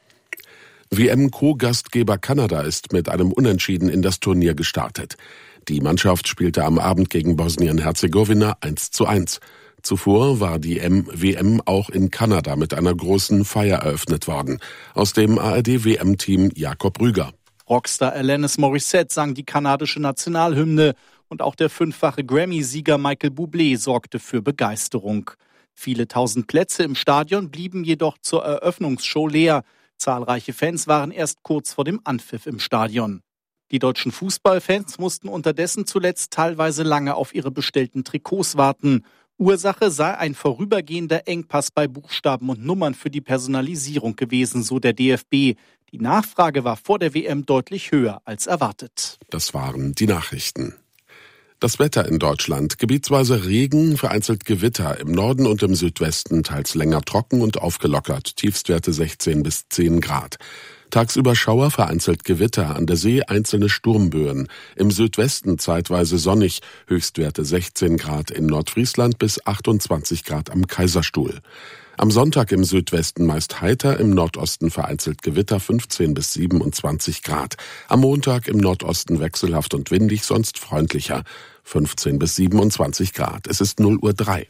WM-Co-Gastgeber Kanada ist mit einem Unentschieden in das Turnier gestartet. Die Mannschaft spielte am Abend gegen Bosnien-Herzegowina 1:1. Zuvor war die WM auch in Kanada mit einer großen Feier eröffnet worden. Aus dem ARD-WM-Team Jakob Rüger. Rockstar Alanis Morissette sang die kanadische Nationalhymne und auch der 5-fache Grammy-Sieger Michael Bublé sorgte für Begeisterung. Viele tausend Plätze im Stadion blieben jedoch zur Eröffnungsshow leer. Zahlreiche Fans waren erst kurz vor dem Anpfiff im Stadion. Die deutschen Fußballfans mussten unterdessen zuletzt teilweise lange auf ihre bestellten Trikots warten. Ursache sei ein vorübergehender Engpass bei Buchstaben und Nummern für die Personalisierung gewesen, so der DFB. Die Nachfrage war vor der WM deutlich höher als erwartet. Das waren die Nachrichten. Das Wetter in Deutschland. Gebietsweise Regen, vereinzelt Gewitter. Im Norden und im Südwesten teils länger trocken und aufgelockert. Tiefstwerte 16 bis 10 Grad. Tagsüber Schauer, vereinzelt Gewitter. An der See einzelne Sturmböen. Im Südwesten zeitweise sonnig. Höchstwerte 16 Grad in Nordfriesland bis 28 Grad am Kaiserstuhl. Am Sonntag im Südwesten meist heiter, im Nordosten vereinzelt Gewitter 15 bis 27 Grad. Am Montag im Nordosten wechselhaft und windig, sonst freundlicher 15 bis 27 Grad. Es ist 0:03 Uhr.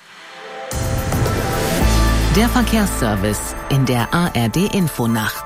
Der Verkehrsservice in der ARD Infonacht.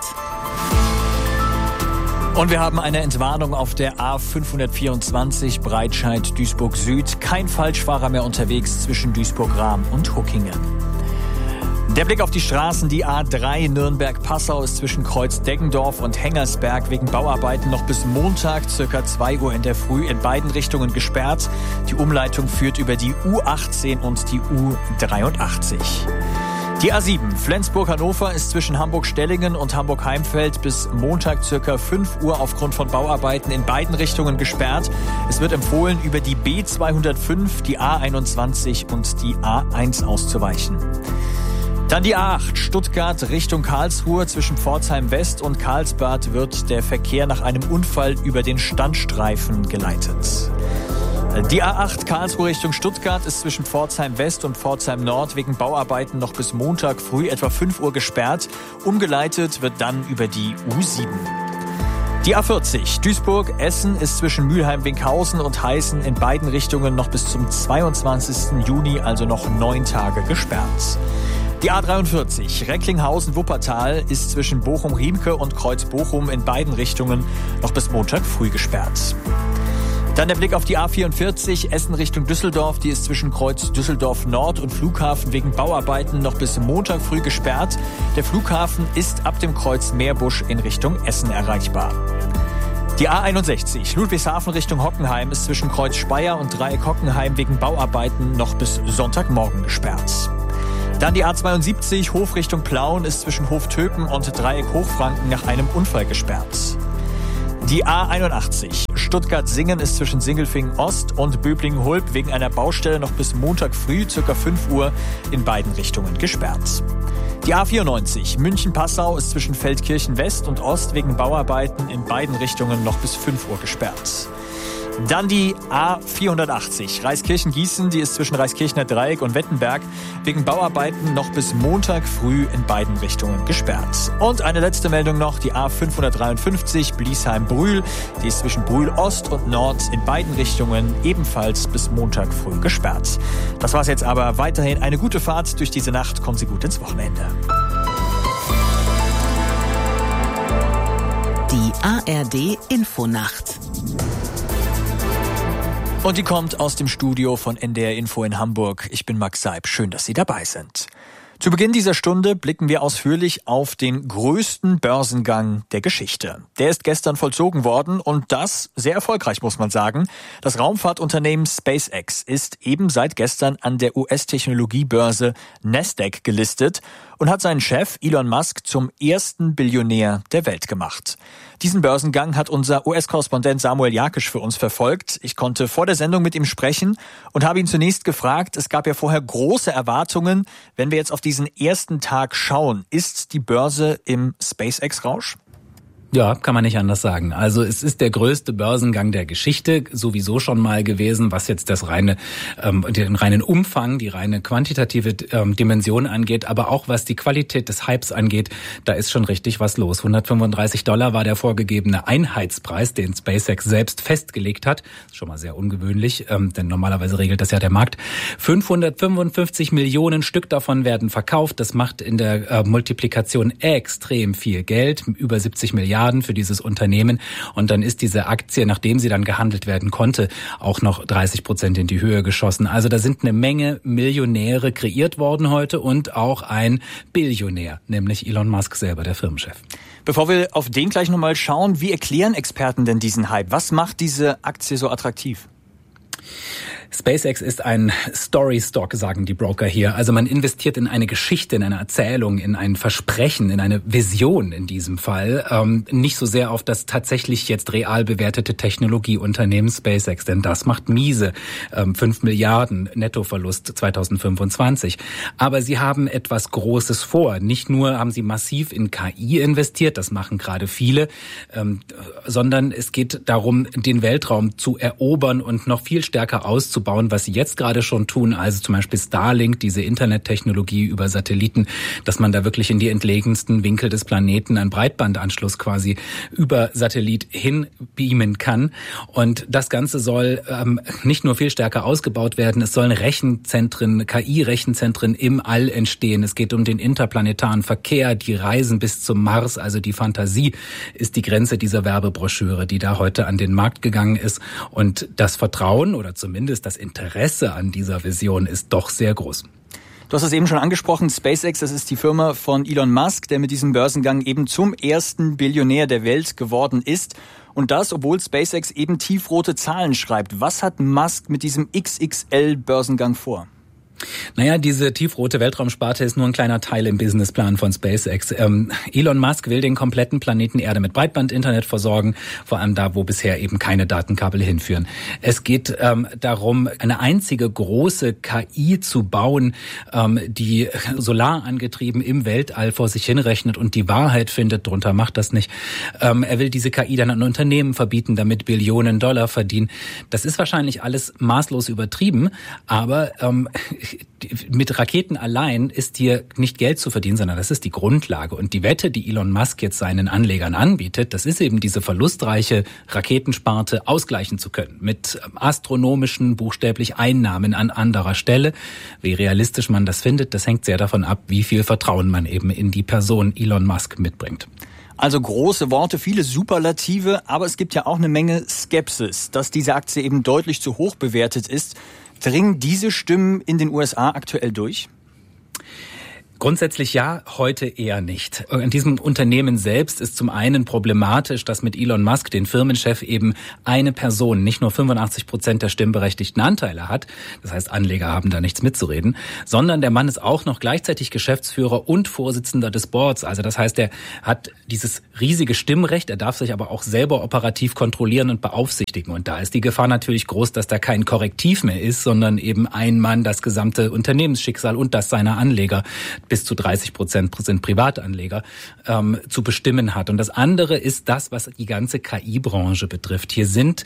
Und wir haben eine Entwarnung auf der A524 Breitscheid-Duisburg Süd. Kein Falschfahrer mehr unterwegs zwischen Duisburg-Rahm und Huckingen. Der Blick auf die Straßen, die A3 Nürnberg-Passau ist zwischen Kreuz-Deggendorf und Hengersberg wegen Bauarbeiten noch bis Montag ca. 2 Uhr in der Früh in beiden Richtungen gesperrt. Die Umleitung führt über die U18 und die U83. Die A7 Flensburg-Hannover ist zwischen Hamburg-Stellingen und Hamburg-Heimfeld bis Montag ca. 5 Uhr aufgrund von Bauarbeiten in beiden Richtungen gesperrt. Es wird empfohlen, über die B205, die A21 und die A1 auszuweichen. Dann die A8 Stuttgart Richtung Karlsruhe. Zwischen Pforzheim West und Karlsbad wird der Verkehr nach einem Unfall über den Standstreifen geleitet. Die A8 Karlsruhe Richtung Stuttgart ist zwischen Pforzheim West und Pforzheim Nord wegen Bauarbeiten noch bis Montag früh etwa 5 Uhr gesperrt. Umgeleitet wird dann über die U7. Die A40 Duisburg-Essen ist zwischen Mülheim-Winkhausen und Heißen in beiden Richtungen noch bis zum 22. Juni, also noch 9 Tage gesperrt. Die A43 Recklinghausen-Wuppertal ist zwischen Bochum-Riemke und Kreuz-Bochum in beiden Richtungen noch bis Montag früh gesperrt. Dann der Blick auf die A44 Essen Richtung Düsseldorf. Die ist zwischen Kreuz Düsseldorf Nord und Flughafen wegen Bauarbeiten noch bis Montag früh gesperrt. Der Flughafen ist ab dem Kreuz Meerbusch in Richtung Essen erreichbar. Die A61 Ludwigshafen Richtung Hockenheim ist zwischen Kreuz Speyer und Dreieck Hockenheim wegen Bauarbeiten noch bis Sonntagmorgen gesperrt. Dann die A72 Hof Richtung Plauen ist zwischen Hof Töpen und Dreieck Hochfranken nach einem Unfall gesperrt. Die A81 Stuttgart-Singen ist zwischen Singelfingen Ost und Böblingen-Hulb wegen einer Baustelle noch bis Montag früh, ca. 5 Uhr, in beiden Richtungen gesperrt. Die A94 München-Passau ist zwischen Feldkirchen West und Ost wegen Bauarbeiten in beiden Richtungen noch bis 5 Uhr gesperrt. Dann die A480 Reiskirchen-Gießen, die ist zwischen Reiskirchener Dreieck und Wettenberg wegen Bauarbeiten noch bis Montag früh in beiden Richtungen gesperrt. Und eine letzte Meldung noch, die A553 Bliesheim-Brühl, die ist zwischen Brühl Ost und Nord in beiden Richtungen ebenfalls bis Montag früh gesperrt. Das war's jetzt aber. Weiterhin eine gute Fahrt durch diese Nacht. Kommen Sie gut ins Wochenende. Die ARD Infonacht. Und die kommt aus dem Studio von NDR Info in Hamburg. Ich bin Max Seib. Schön, dass Sie dabei sind. Zu Beginn dieser Stunde blicken wir ausführlich auf den größten Börsengang der Geschichte. Der ist gestern vollzogen worden und das sehr erfolgreich, muss man sagen. Das Raumfahrtunternehmen SpaceX ist eben seit gestern an der US-Technologiebörse Nasdaq gelistet und hat seinen Chef Elon Musk zum ersten Billionär der Welt gemacht. Diesen Börsengang hat unser US-Korrespondent Samuel Jakisch für uns verfolgt. Ich konnte vor der Sendung mit ihm sprechen und habe ihn zunächst gefragt, es gab ja vorher große Erwartungen. Wenn wir jetzt auf diesen ersten Tag schauen, ist die Börse im SpaceX-Rausch? Ja, kann man nicht anders sagen. Also es ist der größte Börsengang der Geschichte sowieso schon mal gewesen, was jetzt das den reinen Umfang, die reine quantitative Dimension angeht, aber auch was die Qualität des Hypes angeht, da ist schon richtig was los. $135 war der vorgegebene Einheitspreis, den SpaceX selbst festgelegt hat. Ist schon mal sehr ungewöhnlich, denn normalerweise regelt das ja der Markt. 555 Millionen Stück davon werden verkauft. Das macht in der Multiplikation extrem viel Geld, über 70 Milliarden für dieses Unternehmen. Und dann ist diese Aktie, nachdem sie dann gehandelt werden konnte, auch noch 30% in die Höhe geschossen. Also da sind eine Menge Millionäre kreiert worden heute und auch ein Billionär, nämlich Elon Musk selber, der Firmenchef. Bevor wir auf den gleich nochmal schauen, wie erklären Experten denn diesen Hype? Was macht diese Aktie so attraktiv? SpaceX ist ein Story-Stock, sagen die Broker hier. Also man investiert in eine Geschichte, in eine Erzählung, in ein Versprechen, in eine Vision in diesem Fall. Nicht so sehr auf das tatsächlich jetzt real bewertete Technologieunternehmen SpaceX, denn das macht miese 5 Milliarden Nettoverlust 2025. Aber sie haben etwas Großes vor. Nicht nur haben sie massiv in KI investiert, das machen gerade viele, sondern es geht darum, den Weltraum zu erobern und noch viel stärker auszubauen, was sie jetzt gerade schon tun, also zum Beispiel Starlink, diese Internettechnologie über Satelliten, dass man da wirklich in die entlegensten Winkel des Planeten einen Breitbandanschluss quasi über Satellit hinbeamen kann. Und das Ganze soll nicht nur viel stärker ausgebaut werden, es sollen Rechenzentren, KI-Rechenzentren im All entstehen. Es geht um den interplanetaren Verkehr, die Reisen bis zum Mars, also die Fantasie ist die Grenze dieser Werbebroschüre, die da heute an den Markt gegangen ist. Und das Vertrauen oder zumindest das Interesse an dieser Vision ist doch sehr groß. Du hast es eben schon angesprochen, SpaceX, das ist die Firma von Elon Musk, der mit diesem Börsengang eben zum ersten Billionär der Welt geworden ist. Und das, obwohl SpaceX eben tiefrote Zahlen schreibt. Was hat Musk mit diesem XXL-Börsengang vor? Naja, diese tiefrote Weltraumsparte ist nur ein kleiner Teil im Businessplan von SpaceX. Elon Musk will den kompletten Planeten Erde mit Breitbandinternet versorgen, vor allem da, wo bisher eben keine Datenkabel hinführen. Es geht darum, eine einzige große KI zu bauen, die solarangetrieben im Weltall vor sich hinrechnet und die Wahrheit findet, drunter macht das nicht. Er will diese KI dann an Unternehmen verbieten, damit Billionen Dollar verdienen. Das ist wahrscheinlich alles maßlos übertrieben, aber mit Raketen allein ist hier nicht Geld zu verdienen, sondern das ist die Grundlage. Und die Wette, die Elon Musk jetzt seinen Anlegern anbietet, das ist eben diese verlustreiche Raketensparte ausgleichen zu können. Mit astronomischen, buchstäblich Einnahmen an anderer Stelle. Wie realistisch man das findet, das hängt sehr davon ab, wie viel Vertrauen man eben in die Person Elon Musk mitbringt. Also große Worte, viele Superlative, aber es gibt ja auch eine Menge Skepsis, dass diese Aktie eben deutlich zu hoch bewertet ist. Dringen diese Stimmen in den USA aktuell durch? Grundsätzlich ja, heute eher nicht. In diesem Unternehmen selbst ist zum einen problematisch, dass mit Elon Musk, den Firmenchef, eben eine Person nicht nur 85% der stimmberechtigten Anteile hat, das heißt Anleger haben da nichts mitzureden, sondern der Mann ist auch noch gleichzeitig Geschäftsführer und Vorsitzender des Boards. Also das heißt, er hat dieses riesige Stimmrecht, er darf sich aber auch selber operativ kontrollieren und beaufsichtigen. Und da ist die Gefahr natürlich groß, dass da kein Korrektiv mehr ist, sondern eben ein Mann das gesamte Unternehmensschicksal und das seiner Anleger, bis zu 30% sind Privatanleger, zu bestimmen hat. Und das andere ist das, was die ganze KI-Branche betrifft. Hier sind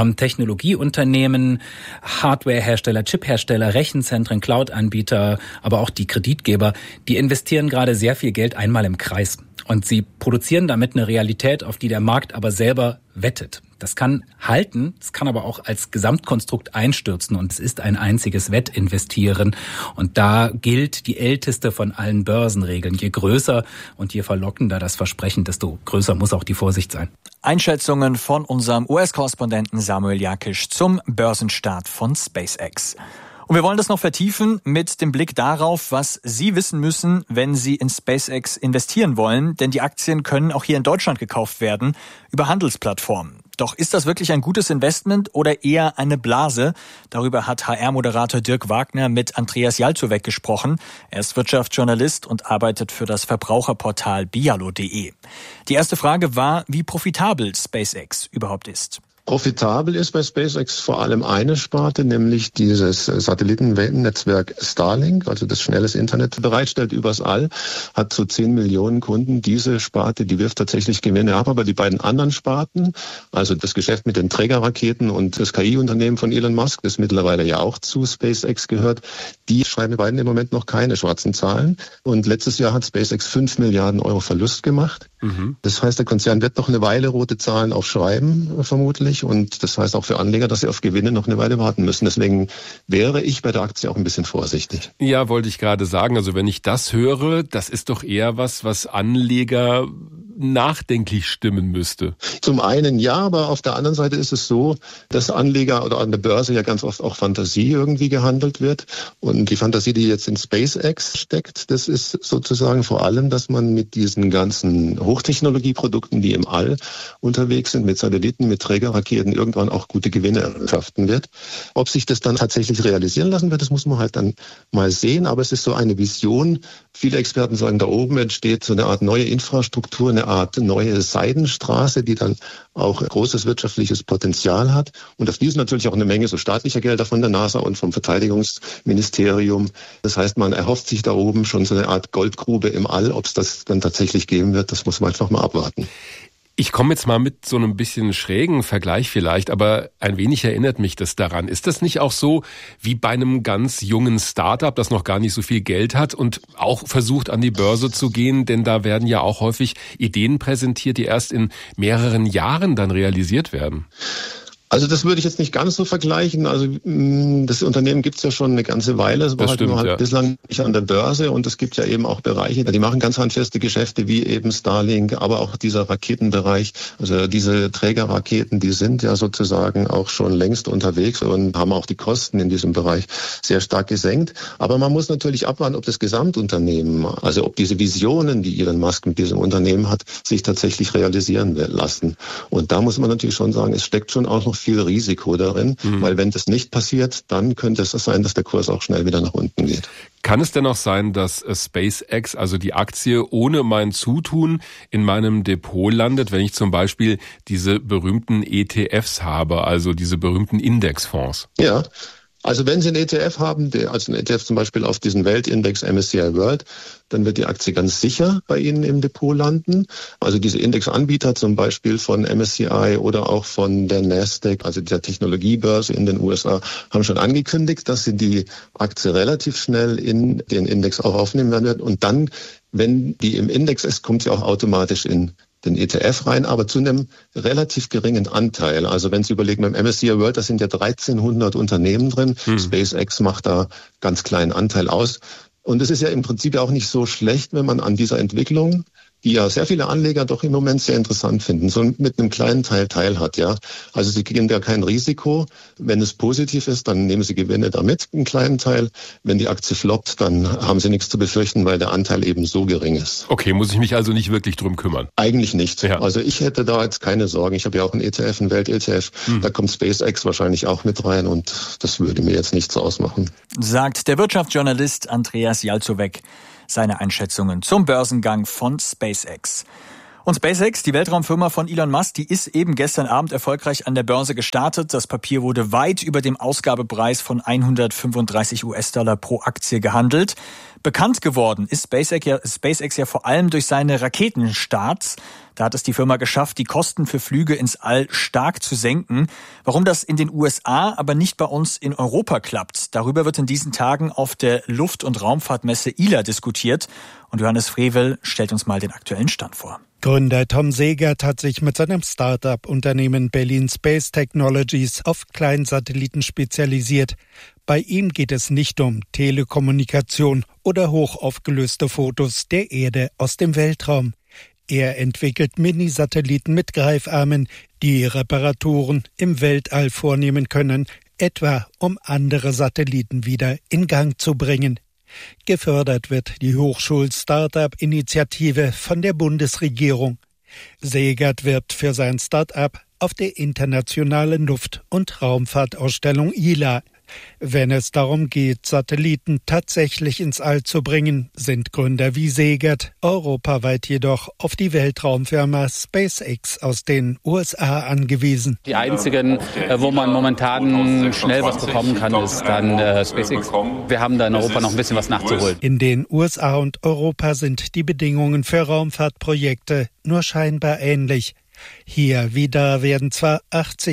Technologieunternehmen, Hardwarehersteller, Chiphersteller, Rechenzentren, Cloud-Anbieter, aber auch die Kreditgeber, die investieren gerade sehr viel Geld einmal im Kreis. Und sie produzieren damit eine Realität, auf die der Markt aber selber wettet. Das kann halten, es kann aber auch als Gesamtkonstrukt einstürzen und es ist ein einziges Wettinvestieren. Und da gilt die älteste von allen Börsenregeln. Je größer und je verlockender das Versprechen, desto größer muss auch die Vorsicht sein. Einschätzungen von unserem US-Korrespondenten Samuel Jakisch zum Börsenstart von SpaceX. Und wir wollen das noch vertiefen mit dem Blick darauf, was Sie wissen müssen, wenn Sie in SpaceX investieren wollen. Denn die Aktien können auch hier in Deutschland gekauft werden über Handelsplattformen. Doch ist das wirklich ein gutes Investment oder eher eine Blase? Darüber hat HR-Moderator Dirk Wagner mit Andreas Jalczowek gesprochen. Er ist Wirtschaftsjournalist und arbeitet für das Verbraucherportal bialo.de. Die erste Frage war, wie profitabel SpaceX überhaupt ist. Profitabel ist bei SpaceX vor allem eine Sparte, nämlich dieses Satellitennetzwerk Starlink, also das schnelles Internet bereitstellt übers All, hat so 10 Millionen Kunden. Diese Sparte, die wirft tatsächlich Gewinne ab, aber die beiden anderen Sparten, also das Geschäft mit den Trägerraketen und das KI-Unternehmen von Elon Musk, das mittlerweile ja auch zu SpaceX gehört, die schreiben beiden im Moment noch keine schwarzen Zahlen. Und letztes Jahr hat SpaceX 5 Milliarden Euro Verlust gemacht. Das heißt, der Konzern wird noch eine Weile rote Zahlen aufschreiben, vermutlich. Und das heißt auch für Anleger, dass sie auf Gewinne noch eine Weile warten müssen. Deswegen wäre ich bei der Aktie auch ein bisschen vorsichtig. Ja, wollte ich gerade sagen. Also wenn ich das höre, das ist doch eher was Anleger nachdenklich stimmen müsste. Zum einen ja, aber auf der anderen Seite ist es so, dass Anleger oder an der Börse ja ganz oft auch Fantasie irgendwie gehandelt wird. Und die Fantasie, die jetzt in SpaceX steckt, das ist sozusagen vor allem, dass man mit diesen ganzen Hochtechnologieprodukten, die im All unterwegs sind, mit Satelliten, mit Trägerraketen, irgendwann auch gute Gewinne erwirtschaften wird. Ob sich das dann tatsächlich realisieren lassen wird, das muss man halt dann mal sehen. Aber es ist so eine Vision. Viele Experten sagen, da oben entsteht so eine Art neue Infrastruktur, eine Art neue Seidenstraße, die dann auch großes wirtschaftliches Potenzial hat. Und da fließen natürlich auch eine Menge so staatlicher Gelder von der NASA und vom Verteidigungsministerium. Das heißt, man erhofft sich da oben schon so eine Art Goldgrube im All. Ob es das dann tatsächlich geben wird, das muss man einfach mal abwarten. Ich komme jetzt mal mit so einem bisschen schrägen Vergleich vielleicht, aber ein wenig erinnert mich das daran. Ist das nicht auch so wie bei einem ganz jungen Startup, das noch gar nicht so viel Geld hat und auch versucht an die Börse zu gehen? Denn da werden ja auch häufig Ideen präsentiert, die erst in mehreren Jahren dann realisiert werden. Also das würde ich jetzt nicht ganz so vergleichen. Also das Unternehmen gibt es ja schon eine ganze Weile. Es war halt nur halt bislang nicht an der Börse. Und es gibt ja eben auch Bereiche, die machen ganz handfeste Geschäfte, wie eben Starlink, aber auch dieser Raketenbereich. Also diese Trägerraketen, die sind ja sozusagen auch schon längst unterwegs und haben auch die Kosten in diesem Bereich sehr stark gesenkt. Aber man muss natürlich abwarten, ob das Gesamtunternehmen, also ob diese Visionen, die Elon Musk mit diesem Unternehmen hat, sich tatsächlich realisieren lassen. Und da muss man natürlich schon sagen, es steckt schon auch noch viel Risiko darin, weil wenn das nicht passiert, dann könnte es sein, dass der Kurs auch schnell wieder nach unten geht. Kann es denn auch sein, dass SpaceX, also die Aktie, ohne mein Zutun in meinem Depot landet, wenn ich zum Beispiel diese berühmten ETFs habe, also diese berühmten Indexfonds? Ja. Also wenn Sie einen ETF haben, also einen ETF zum Beispiel auf diesen Weltindex MSCI World, dann wird die Aktie ganz sicher bei Ihnen im Depot landen. Also diese Indexanbieter zum Beispiel von MSCI oder auch von der Nasdaq, also der Technologiebörse in den USA, haben schon angekündigt, dass sie die Aktie relativ schnell in den Index auch aufnehmen werden. Und dann, wenn die im Index ist, kommt sie auch automatisch in den ETF rein, aber zu einem relativ geringen Anteil. Also wenn Sie überlegen, beim MSCI World, da sind ja 1300 Unternehmen drin. SpaceX macht da ganz kleinen Anteil aus. Und es ist ja im Prinzip auch nicht so schlecht, wenn man an dieser Entwicklung, die ja sehr viele Anleger doch im Moment sehr interessant finden, so mit einem kleinen Teil teilhat, ja. Also Sie gehen da kein Risiko. Wenn es positiv ist, dann nehmen Sie Gewinne damit, einen kleinen Teil. Wenn die Aktie floppt, dann haben Sie nichts zu befürchten, weil der Anteil eben so gering ist. Okay, muss ich mich also nicht wirklich drum kümmern? Eigentlich nicht. Ja. Also ich hätte da jetzt keine Sorgen. Ich habe ja auch einen ETF, einen Welt-ETF. Da kommt SpaceX wahrscheinlich auch mit rein und das würde mir jetzt nichts ausmachen. Sagt der Wirtschaftsjournalist Andreas Jalzowek seine Einschätzungen zum Börsengang von SpaceX. Und SpaceX, die Weltraumfirma von Elon Musk, die ist eben gestern Abend erfolgreich an der Börse gestartet. Das Papier wurde weit über dem Ausgabepreis von $135 pro Aktie gehandelt. Bekannt geworden ist SpaceX ja vor allem durch seine Raketenstarts. Da hat es die Firma geschafft, die Kosten für Flüge ins All stark zu senken. Warum das in den USA, aber nicht bei uns in Europa klappt, darüber wird in diesen Tagen auf der Luft- und Raumfahrtmesse ILA diskutiert. Und Johannes Frevel stellt uns mal den aktuellen Stand vor. Gründer Tom Segert hat sich mit seinem Start-up-Unternehmen Berlin Space Technologies auf Kleinsatelliten spezialisiert. Bei ihm geht es nicht um Telekommunikation oder hochaufgelöste Fotos der Erde aus dem Weltraum. Er entwickelt Mini-Satelliten mit Greifarmen, die Reparaturen im Weltall vornehmen können, etwa um andere Satelliten wieder in Gang zu bringen. Gefördert wird die Hochschul-Startup-Initiative von der Bundesregierung. Segert wirbt für sein Start-up auf der internationalen Luft- und Raumfahrtausstellung ILA. Wenn es darum geht, Satelliten tatsächlich ins All zu bringen, sind Gründer wie Segert europaweit jedoch auf die Weltraumfirma SpaceX aus den USA angewiesen. Die einzigen, wo man momentan schnell was bekommen kann, ist dann SpaceX. Wir haben da in Europa noch ein bisschen was nachzuholen. In den USA und Europa sind die Bedingungen für Raumfahrtprojekte nur scheinbar ähnlich. Hier wie da werden zwar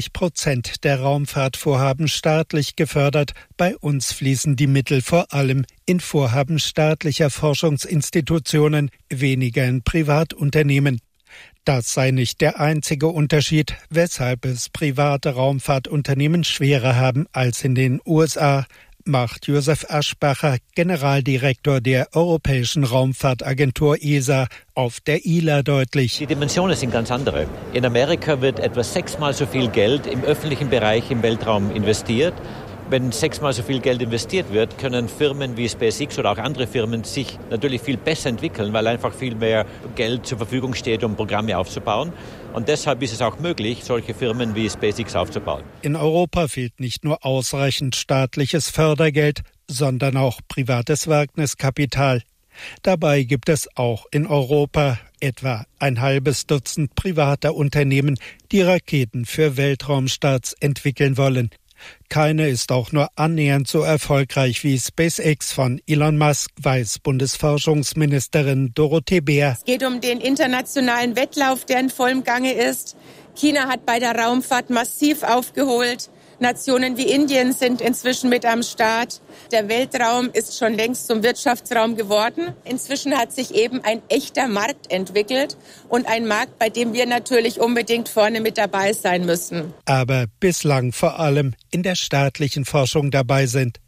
80% der Raumfahrtvorhaben staatlich gefördert, bei uns fließen die Mittel vor allem in Vorhaben staatlicher Forschungsinstitutionen, weniger in Privatunternehmen. Das sei nicht der einzige Unterschied, weshalb es private Raumfahrtunternehmen schwerer haben als in den USA, macht Josef Aschbacher, Generaldirektor der Europäischen Raumfahrtagentur ESA, auf der ILA deutlich. Die Dimensionen sind ganz andere. In Amerika wird etwa 6-mal so viel Geld im öffentlichen Bereich im Weltraum investiert. Wenn 6-mal so viel Geld investiert wird, können Firmen wie SpaceX oder auch andere Firmen sich natürlich viel besser entwickeln, weil einfach viel mehr Geld zur Verfügung steht, um Programme aufzubauen. Und deshalb ist es auch möglich, solche Firmen wie SpaceX aufzubauen. In Europa fehlt nicht nur ausreichend staatliches Fördergeld, sondern auch privates Wagniskapital. Dabei gibt es auch in Europa etwa ein halbes Dutzend privater Unternehmen, die Raketen für Weltraumstarts entwickeln wollen. Keine ist auch nur annähernd so erfolgreich wie SpaceX von Elon Musk, weiß Bundesforschungsministerin Dorothee Bär. Es geht um den internationalen Wettlauf, der in vollem Gange ist. China hat bei der Raumfahrt massiv aufgeholt. Nationen wie Indien sind inzwischen mit am Start. Der Weltraum ist schon längst zum Wirtschaftsraum geworden. Inzwischen hat sich eben ein echter Markt entwickelt und ein Markt, bei dem wir natürlich unbedingt vorne mit dabei sein müssen. Aber bislang vor allem in der staatlichen Forschung dabei sind.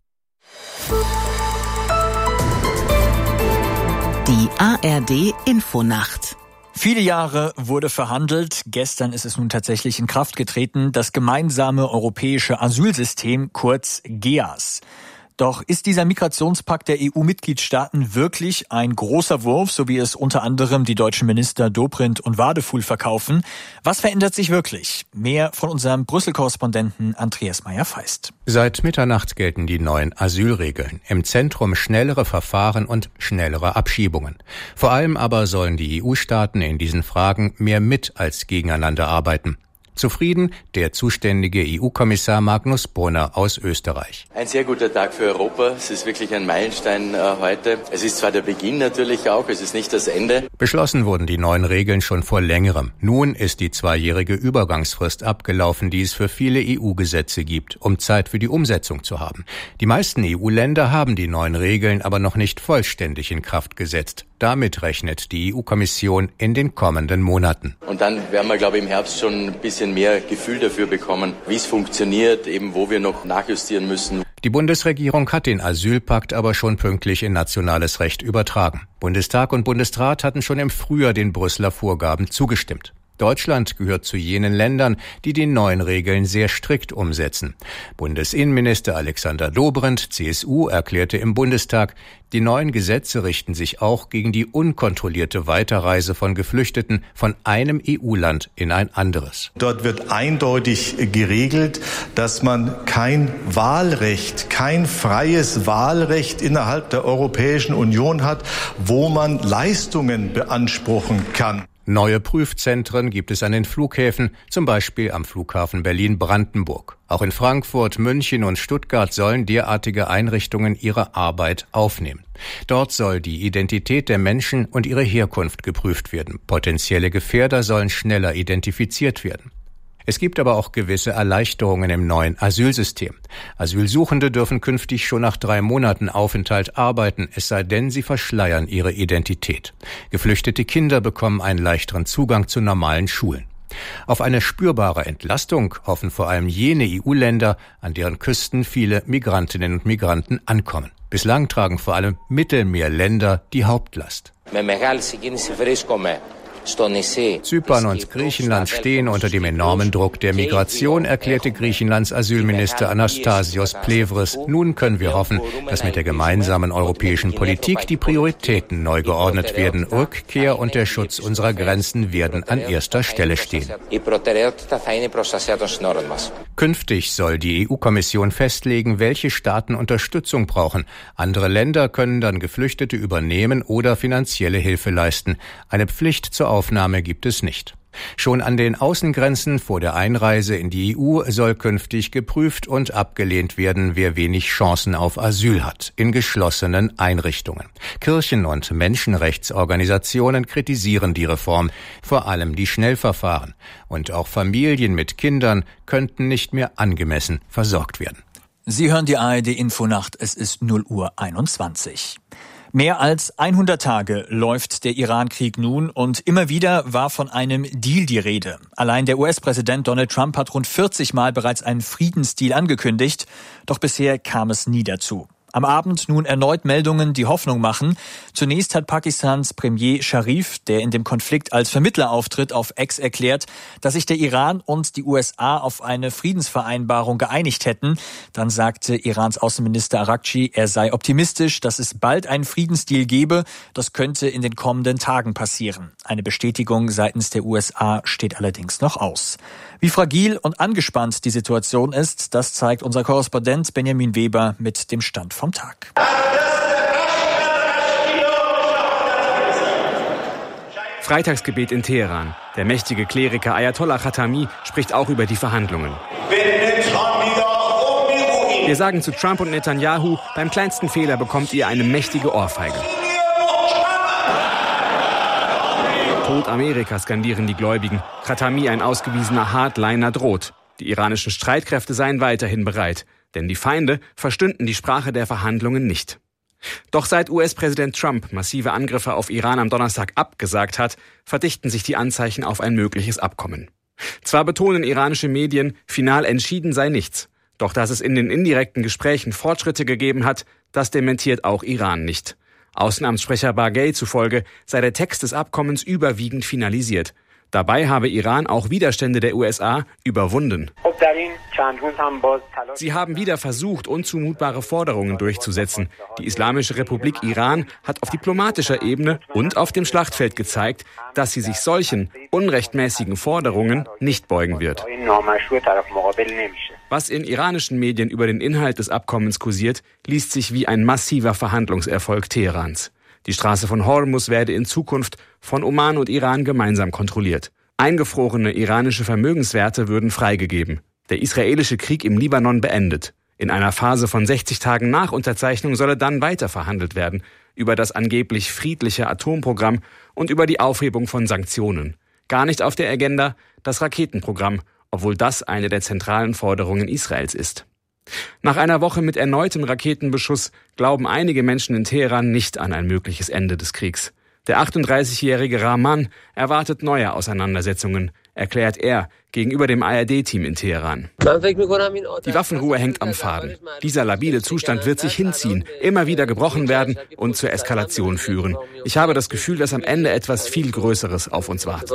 Die ARD Infonacht. Viele Jahre wurde verhandelt. Gestern ist es nun tatsächlich in Kraft getreten, das gemeinsame europäische Asylsystem, kurz GEAS. Doch ist dieser Migrationspakt der EU-Mitgliedstaaten wirklich ein großer Wurf, so wie es unter anderem die deutschen Minister Dobrindt und Wadefuhl verkaufen? Was verändert sich wirklich? Mehr von unserem Brüssel-Korrespondenten Andreas Meyer-Feist. Seit Mitternacht gelten die neuen Asylregeln. Im Zentrum schnellere Verfahren und schnellere Abschiebungen. Vor allem aber sollen die EU-Staaten in diesen Fragen mehr mit als gegeneinander arbeiten. Zufrieden der zuständige EU-Kommissar Magnus Brunner aus Österreich. Ein sehr guter Tag für Europa. Es ist wirklich ein Meilenstein heute. Es ist zwar der Beginn natürlich auch, es ist nicht das Ende. Beschlossen wurden die neuen Regeln schon vor längerem. Nun ist die 2-jährige Übergangsfrist abgelaufen, die es für viele EU-Gesetze gibt, um Zeit für die Umsetzung zu haben. Die meisten EU-Länder haben die neuen Regeln aber noch nicht vollständig in Kraft gesetzt. Damit rechnet die EU-Kommission in den kommenden Monaten. Und dann werden wir, glaube ich, im Herbst schon ein bisschen mehr Gefühl dafür bekommen, wie es funktioniert, eben wo wir noch nachjustieren müssen. Die Bundesregierung hat den Asylpakt aber schon pünktlich in nationales Recht übertragen. Bundestag und Bundesrat hatten schon im Frühjahr den Brüsseler Vorgaben zugestimmt. Deutschland gehört zu jenen Ländern, die die neuen Regeln sehr strikt umsetzen. Bundesinnenminister Alexander Dobrindt, CSU, erklärte im Bundestag, die neuen Gesetze richten sich auch gegen die unkontrollierte Weiterreise von Geflüchteten von einem EU-Land in ein anderes. Dort wird eindeutig geregelt, dass man kein Wahlrecht, kein freies Wahlrecht innerhalb der Europäischen Union hat, wo man Leistungen beanspruchen kann. Neue Prüfzentren gibt es an den Flughäfen, zum Beispiel am Flughafen Berlin-Brandenburg. Auch in Frankfurt, München und Stuttgart sollen derartige Einrichtungen ihre Arbeit aufnehmen. Dort soll die Identität der Menschen und ihre Herkunft geprüft werden. Potenzielle Gefährder sollen schneller identifiziert werden. Es gibt aber auch gewisse Erleichterungen im neuen Asylsystem. Asylsuchende dürfen künftig schon nach 3 Monaten Aufenthalt arbeiten, es sei denn, sie verschleiern ihre Identität. Geflüchtete Kinder bekommen einen leichteren Zugang zu normalen Schulen. Auf eine spürbare Entlastung hoffen vor allem jene EU-Länder, an deren Küsten viele Migrantinnen und Migranten ankommen. Bislang tragen vor allem Mittelmeerländer die Hauptlast. Zypern und Griechenland stehen unter dem enormen Druck der Migration, erklärte Griechenlands Asylminister Anastasios Plevris. Nun können wir hoffen, dass mit der gemeinsamen europäischen Politik die Prioritäten neu geordnet werden. Rückkehr und der Schutz unserer Grenzen werden an erster Stelle stehen. Künftig soll die EU-Kommission festlegen, welche Staaten Unterstützung brauchen. Andere Länder können dann Geflüchtete übernehmen oder finanzielle Hilfe leisten. Eine Pflicht zur Aufnahme gibt es nicht. Schon an den Außengrenzen vor der Einreise in die EU soll künftig geprüft und abgelehnt werden, wer wenig Chancen auf Asyl hat, in geschlossenen Einrichtungen. Kirchen und Menschenrechtsorganisationen kritisieren die Reform, vor allem die Schnellverfahren. Und auch Familien mit Kindern könnten nicht mehr angemessen versorgt werden. Sie hören die ARD-Infonacht, es ist 0:21 Uhr. Mehr als 100 Tage läuft der Iran-Krieg nun und immer wieder war von einem Deal die Rede. Allein der US-Präsident Donald Trump hat rund 40 Mal bereits einen Friedensdeal angekündigt, doch bisher kam es nie dazu. Am Abend nun erneut Meldungen, die Hoffnung machen. Zunächst hat Pakistans Premier Sharif, der in dem Konflikt als Vermittler auftritt, auf X erklärt, dass sich der Iran und die USA auf eine Friedensvereinbarung geeinigt hätten. Dann sagte Irans Außenminister Araghchi, er sei optimistisch, dass es bald einen Friedensdeal gebe. Das könnte in den kommenden Tagen passieren. Eine Bestätigung seitens der USA steht allerdings noch aus. Wie fragil und angespannt die Situation ist, das zeigt unser Korrespondent Benjamin Weber mit dem Stand vom Tag. Freitagsgebet in Teheran. Der mächtige Kleriker Ayatollah Khatami spricht auch über die Verhandlungen. Wir sagen zu Trump und Netanyahu, beim kleinsten Fehler bekommt ihr eine mächtige Ohrfeige. Tod Amerika, skandieren die Gläubigen. Khatami, ein ausgewiesener Hardliner, droht. Die iranischen Streitkräfte seien weiterhin bereit. Denn die Feinde verstünden die Sprache der Verhandlungen nicht. Doch seit US-Präsident Trump massive Angriffe auf Iran am Donnerstag abgesagt hat, verdichten sich die Anzeichen auf ein mögliches Abkommen. Zwar betonen iranische Medien, final entschieden sei nichts. Doch dass es in den indirekten Gesprächen Fortschritte gegeben hat, das dementiert auch Iran nicht. Außenamtssprecher Baghei zufolge sei der Text des Abkommens überwiegend finalisiert. Dabei habe Iran auch Widerstände der USA überwunden. Sie haben wieder versucht, unzumutbare Forderungen durchzusetzen. Die Islamische Republik Iran hat auf diplomatischer Ebene und auf dem Schlachtfeld gezeigt, dass sie sich solchen unrechtmäßigen Forderungen nicht beugen wird. Was in iranischen Medien über den Inhalt des Abkommens kursiert, liest sich wie ein massiver Verhandlungserfolg Teherans. Die Straße von Hormuz werde in Zukunft von Oman und Iran gemeinsam kontrolliert. Eingefrorene iranische Vermögenswerte würden freigegeben. Der israelische Krieg im Libanon beendet. In einer Phase von 60 Tagen nach Unterzeichnung solle dann weiter verhandelt werden über das angeblich friedliche Atomprogramm und über die Aufhebung von Sanktionen. Gar nicht auf der Agenda das Raketenprogramm, obwohl das eine der zentralen Forderungen Israels ist. Nach einer Woche mit erneutem Raketenbeschuss glauben einige Menschen in Teheran nicht an ein mögliches Ende des Kriegs. Der 38-jährige Rahman erwartet neue Auseinandersetzungen, erklärt er gegenüber dem ARD-Team in Teheran. Die Waffenruhe hängt am Faden. Dieser labile Zustand wird sich hinziehen, immer wieder gebrochen werden und zur Eskalation führen. Ich habe das Gefühl, dass am Ende etwas viel Größeres auf uns wartet.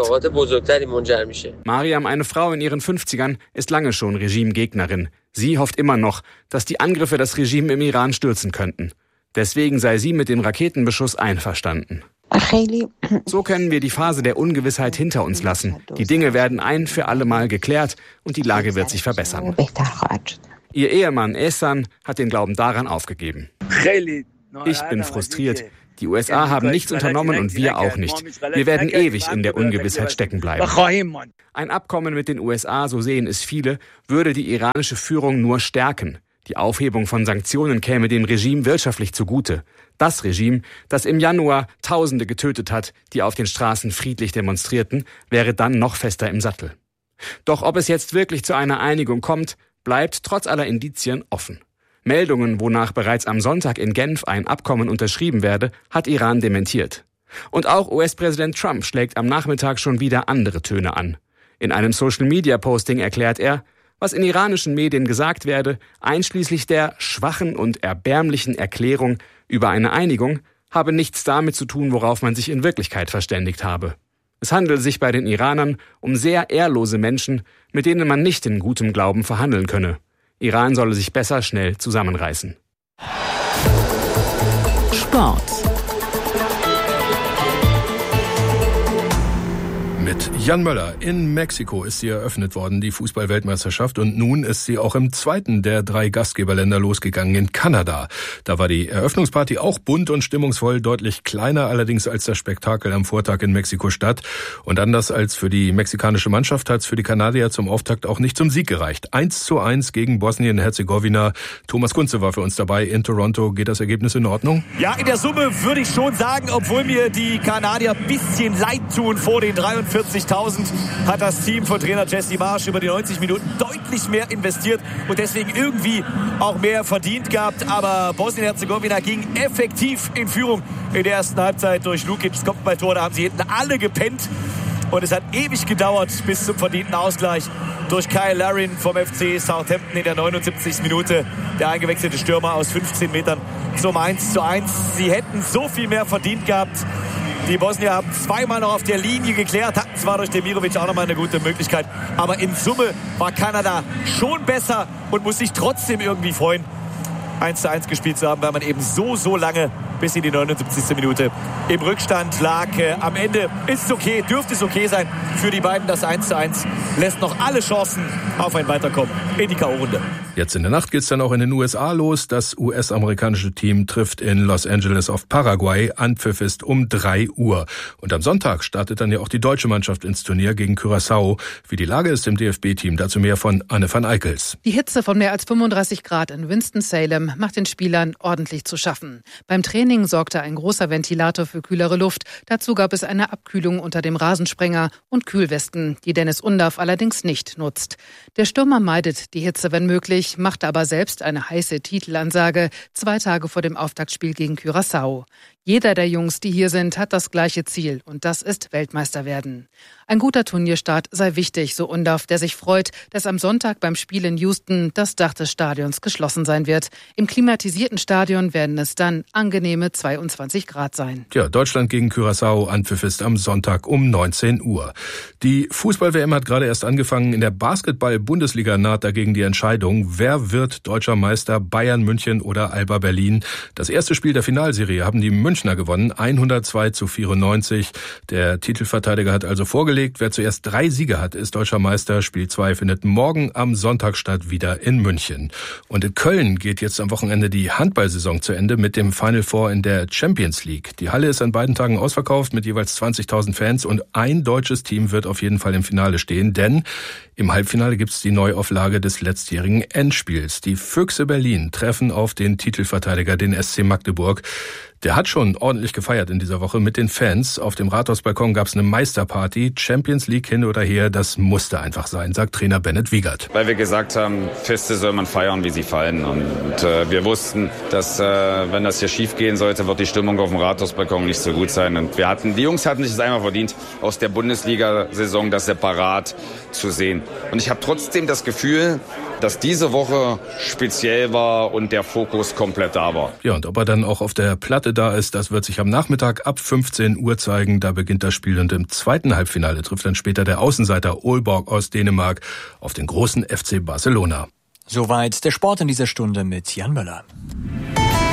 Mariam, eine Frau in ihren 50ern, ist lange schon Regimegegnerin. Sie hofft immer noch, dass die Angriffe das Regime im Iran stürzen könnten. Deswegen sei sie mit dem Raketenbeschuss einverstanden. So können wir die Phase der Ungewissheit hinter uns lassen. Die Dinge werden ein für alle Mal geklärt und die Lage wird sich verbessern. Ihr Ehemann Ehsan hat den Glauben daran aufgegeben. Ich bin frustriert. Die USA haben nichts unternommen und wir auch nicht. Wir werden ewig in der Ungewissheit stecken bleiben. Ein Abkommen mit den USA, so sehen es viele, würde die iranische Führung nur stärken. Die Aufhebung von Sanktionen käme dem Regime wirtschaftlich zugute. Das Regime, das im Januar Tausende getötet hat, die auf den Straßen friedlich demonstrierten, wäre dann noch fester im Sattel. Doch ob es jetzt wirklich zu einer Einigung kommt, bleibt trotz aller Indizien offen. Meldungen, wonach bereits am Sonntag in Genf ein Abkommen unterschrieben werde, hat Iran dementiert. Und auch US-Präsident Trump schlägt am Nachmittag schon wieder andere Töne an. In einem Social-Media-Posting erklärt er, was in iranischen Medien gesagt werde, einschließlich der schwachen und erbärmlichen Erklärung über eine Einigung, habe nichts damit zu tun, worauf man sich in Wirklichkeit verständigt habe. Es handele sich bei den Iranern um sehr ehrlose Menschen, mit denen man nicht in gutem Glauben verhandeln könne. Iran solle sich besser schnell zusammenreißen. Sport. Mit Jan Möller. In Mexiko ist sie eröffnet worden, die Fußball-Weltmeisterschaft. Und nun ist sie auch im zweiten der 3 Gastgeberländer losgegangen, in Kanada. Da war die Eröffnungsparty auch bunt und stimmungsvoll, deutlich kleiner allerdings als das Spektakel am Vortag in Mexiko-Stadt. Und anders als für die mexikanische Mannschaft hat es für die Kanadier zum Auftakt auch nicht zum Sieg gereicht. 1:1 gegen Bosnien-Herzegowina. Thomas Kunze war für uns dabei in Toronto. Geht das Ergebnis in Ordnung? Ja, in der Summe würde ich schon sagen, obwohl mir die Kanadier ein bisschen leid tun vor den 43.000, hat das Team von Trainer Jesse Marsch über die 90 Minuten deutlich mehr investiert und deswegen irgendwie auch mehr verdient gehabt. Aber Bosnien-Herzegowina ging effektiv in Führung in der ersten Halbzeit durch Lukics Kopfballtor. Da haben sie hinten alle gepennt. Und es hat ewig gedauert bis zum verdienten Ausgleich durch Kyle Larin vom FC Southampton in der 79. Minute. Der eingewechselte Stürmer aus 15 Metern zum 1:1. Sie hätten so viel mehr verdient gehabt. Die Bosnier haben zweimal noch auf der Linie geklärt, hatten zwar durch Demirovic auch nochmal eine gute Möglichkeit, aber in Summe war Kanada schon besser und muss sich trotzdem irgendwie freuen, 1:1 gespielt zu haben, weil man eben so lange bis in die 79. Minute im Rückstand lag. Am Ende ist es okay, dürfte es okay sein für die beiden. Das 1:1 lässt noch alle Chancen auf ein Weiterkommen in die K.O.-Runde. Jetzt in der Nacht geht's dann auch in den USA los. Das US-amerikanische Team trifft in Los Angeles auf Paraguay. Anpfiff ist um 3 Uhr. Und am Sonntag startet dann ja auch die deutsche Mannschaft ins Turnier gegen Curaçao. Wie die Lage ist im DFB-Team, dazu mehr von Anne van Eickels. Die Hitze von mehr als 35 Grad in Winston-Salem macht den Spielern ordentlich zu schaffen. Beim Training sorgte ein großer Ventilator für kühlere Luft. Dazu gab es eine Abkühlung unter dem Rasensprenger und Kühlwesten, die Dennis Undaff allerdings nicht nutzt. Der Stürmer meidet die Hitze, wenn möglich, machte aber selbst eine heiße Titelansage 2 Tage vor dem Auftaktspiel gegen Curaçao. Jeder der Jungs, die hier sind, hat das gleiche Ziel und das ist Weltmeister werden. Ein guter Turnierstart sei wichtig, so Undaff, der sich freut, dass am Sonntag beim Spiel in Houston das Dach des Stadions geschlossen sein wird. Im klimatisierten Stadion werden es dann angenehme 22 Grad sein. Ja, Deutschland gegen Curaçao, Anpfiff ist am Sonntag um 19 Uhr. Die Fußball-WM hat gerade erst angefangen. In der Basketball-Bundesliga naht dagegen die Entscheidung, wer wird deutscher Meister, Bayern München oder Alba Berlin. Das erste Spiel der Finalserie haben die Münchner gewonnen, 102-94. Der Titelverteidiger hat also vorgelegt. Wer zuerst 3 Siege hat, ist deutscher Meister. Spiel 2 findet morgen am Sonntag statt, wieder in München. Und in Köln geht jetzt am Wochenende die Handballsaison zu Ende mit dem Final Four in der Champions League. Die Halle ist an beiden Tagen ausverkauft mit jeweils 20.000 Fans und ein deutsches Team wird auf jeden Fall im Finale stehen, denn im Halbfinale gibt's die Neuauflage des letztjährigen Endspiels. Die Füchse Berlin treffen auf den Titelverteidiger, den SC Magdeburg. Der hat schon ordentlich gefeiert in dieser Woche mit den Fans. Auf dem Rathausbalkon gab's eine Meisterparty. Champions League hin oder her, das musste einfach sein, sagt Trainer Bennett Wiegert. Weil wir gesagt haben, Feste soll man feiern, wie sie fallen. Und wir wussten, dass wenn das hier schief gehen sollte, wird die Stimmung auf dem Rathausbalkon nicht so gut sein. Und die Jungs hatten sich es einmal verdient, aus der Bundesliga-Saison das separat zu sehen. Und ich habe trotzdem das Gefühl, dass diese Woche speziell war und der Fokus komplett da war. Ja, und ob er dann auch auf der Platte da ist, das wird sich am Nachmittag ab 15 Uhr zeigen. Da beginnt das Spiel und im zweiten Halbfinale trifft dann später der Außenseiter Aalborg aus Dänemark auf den großen FC Barcelona. Soweit der Sport in dieser Stunde mit Jan Möller.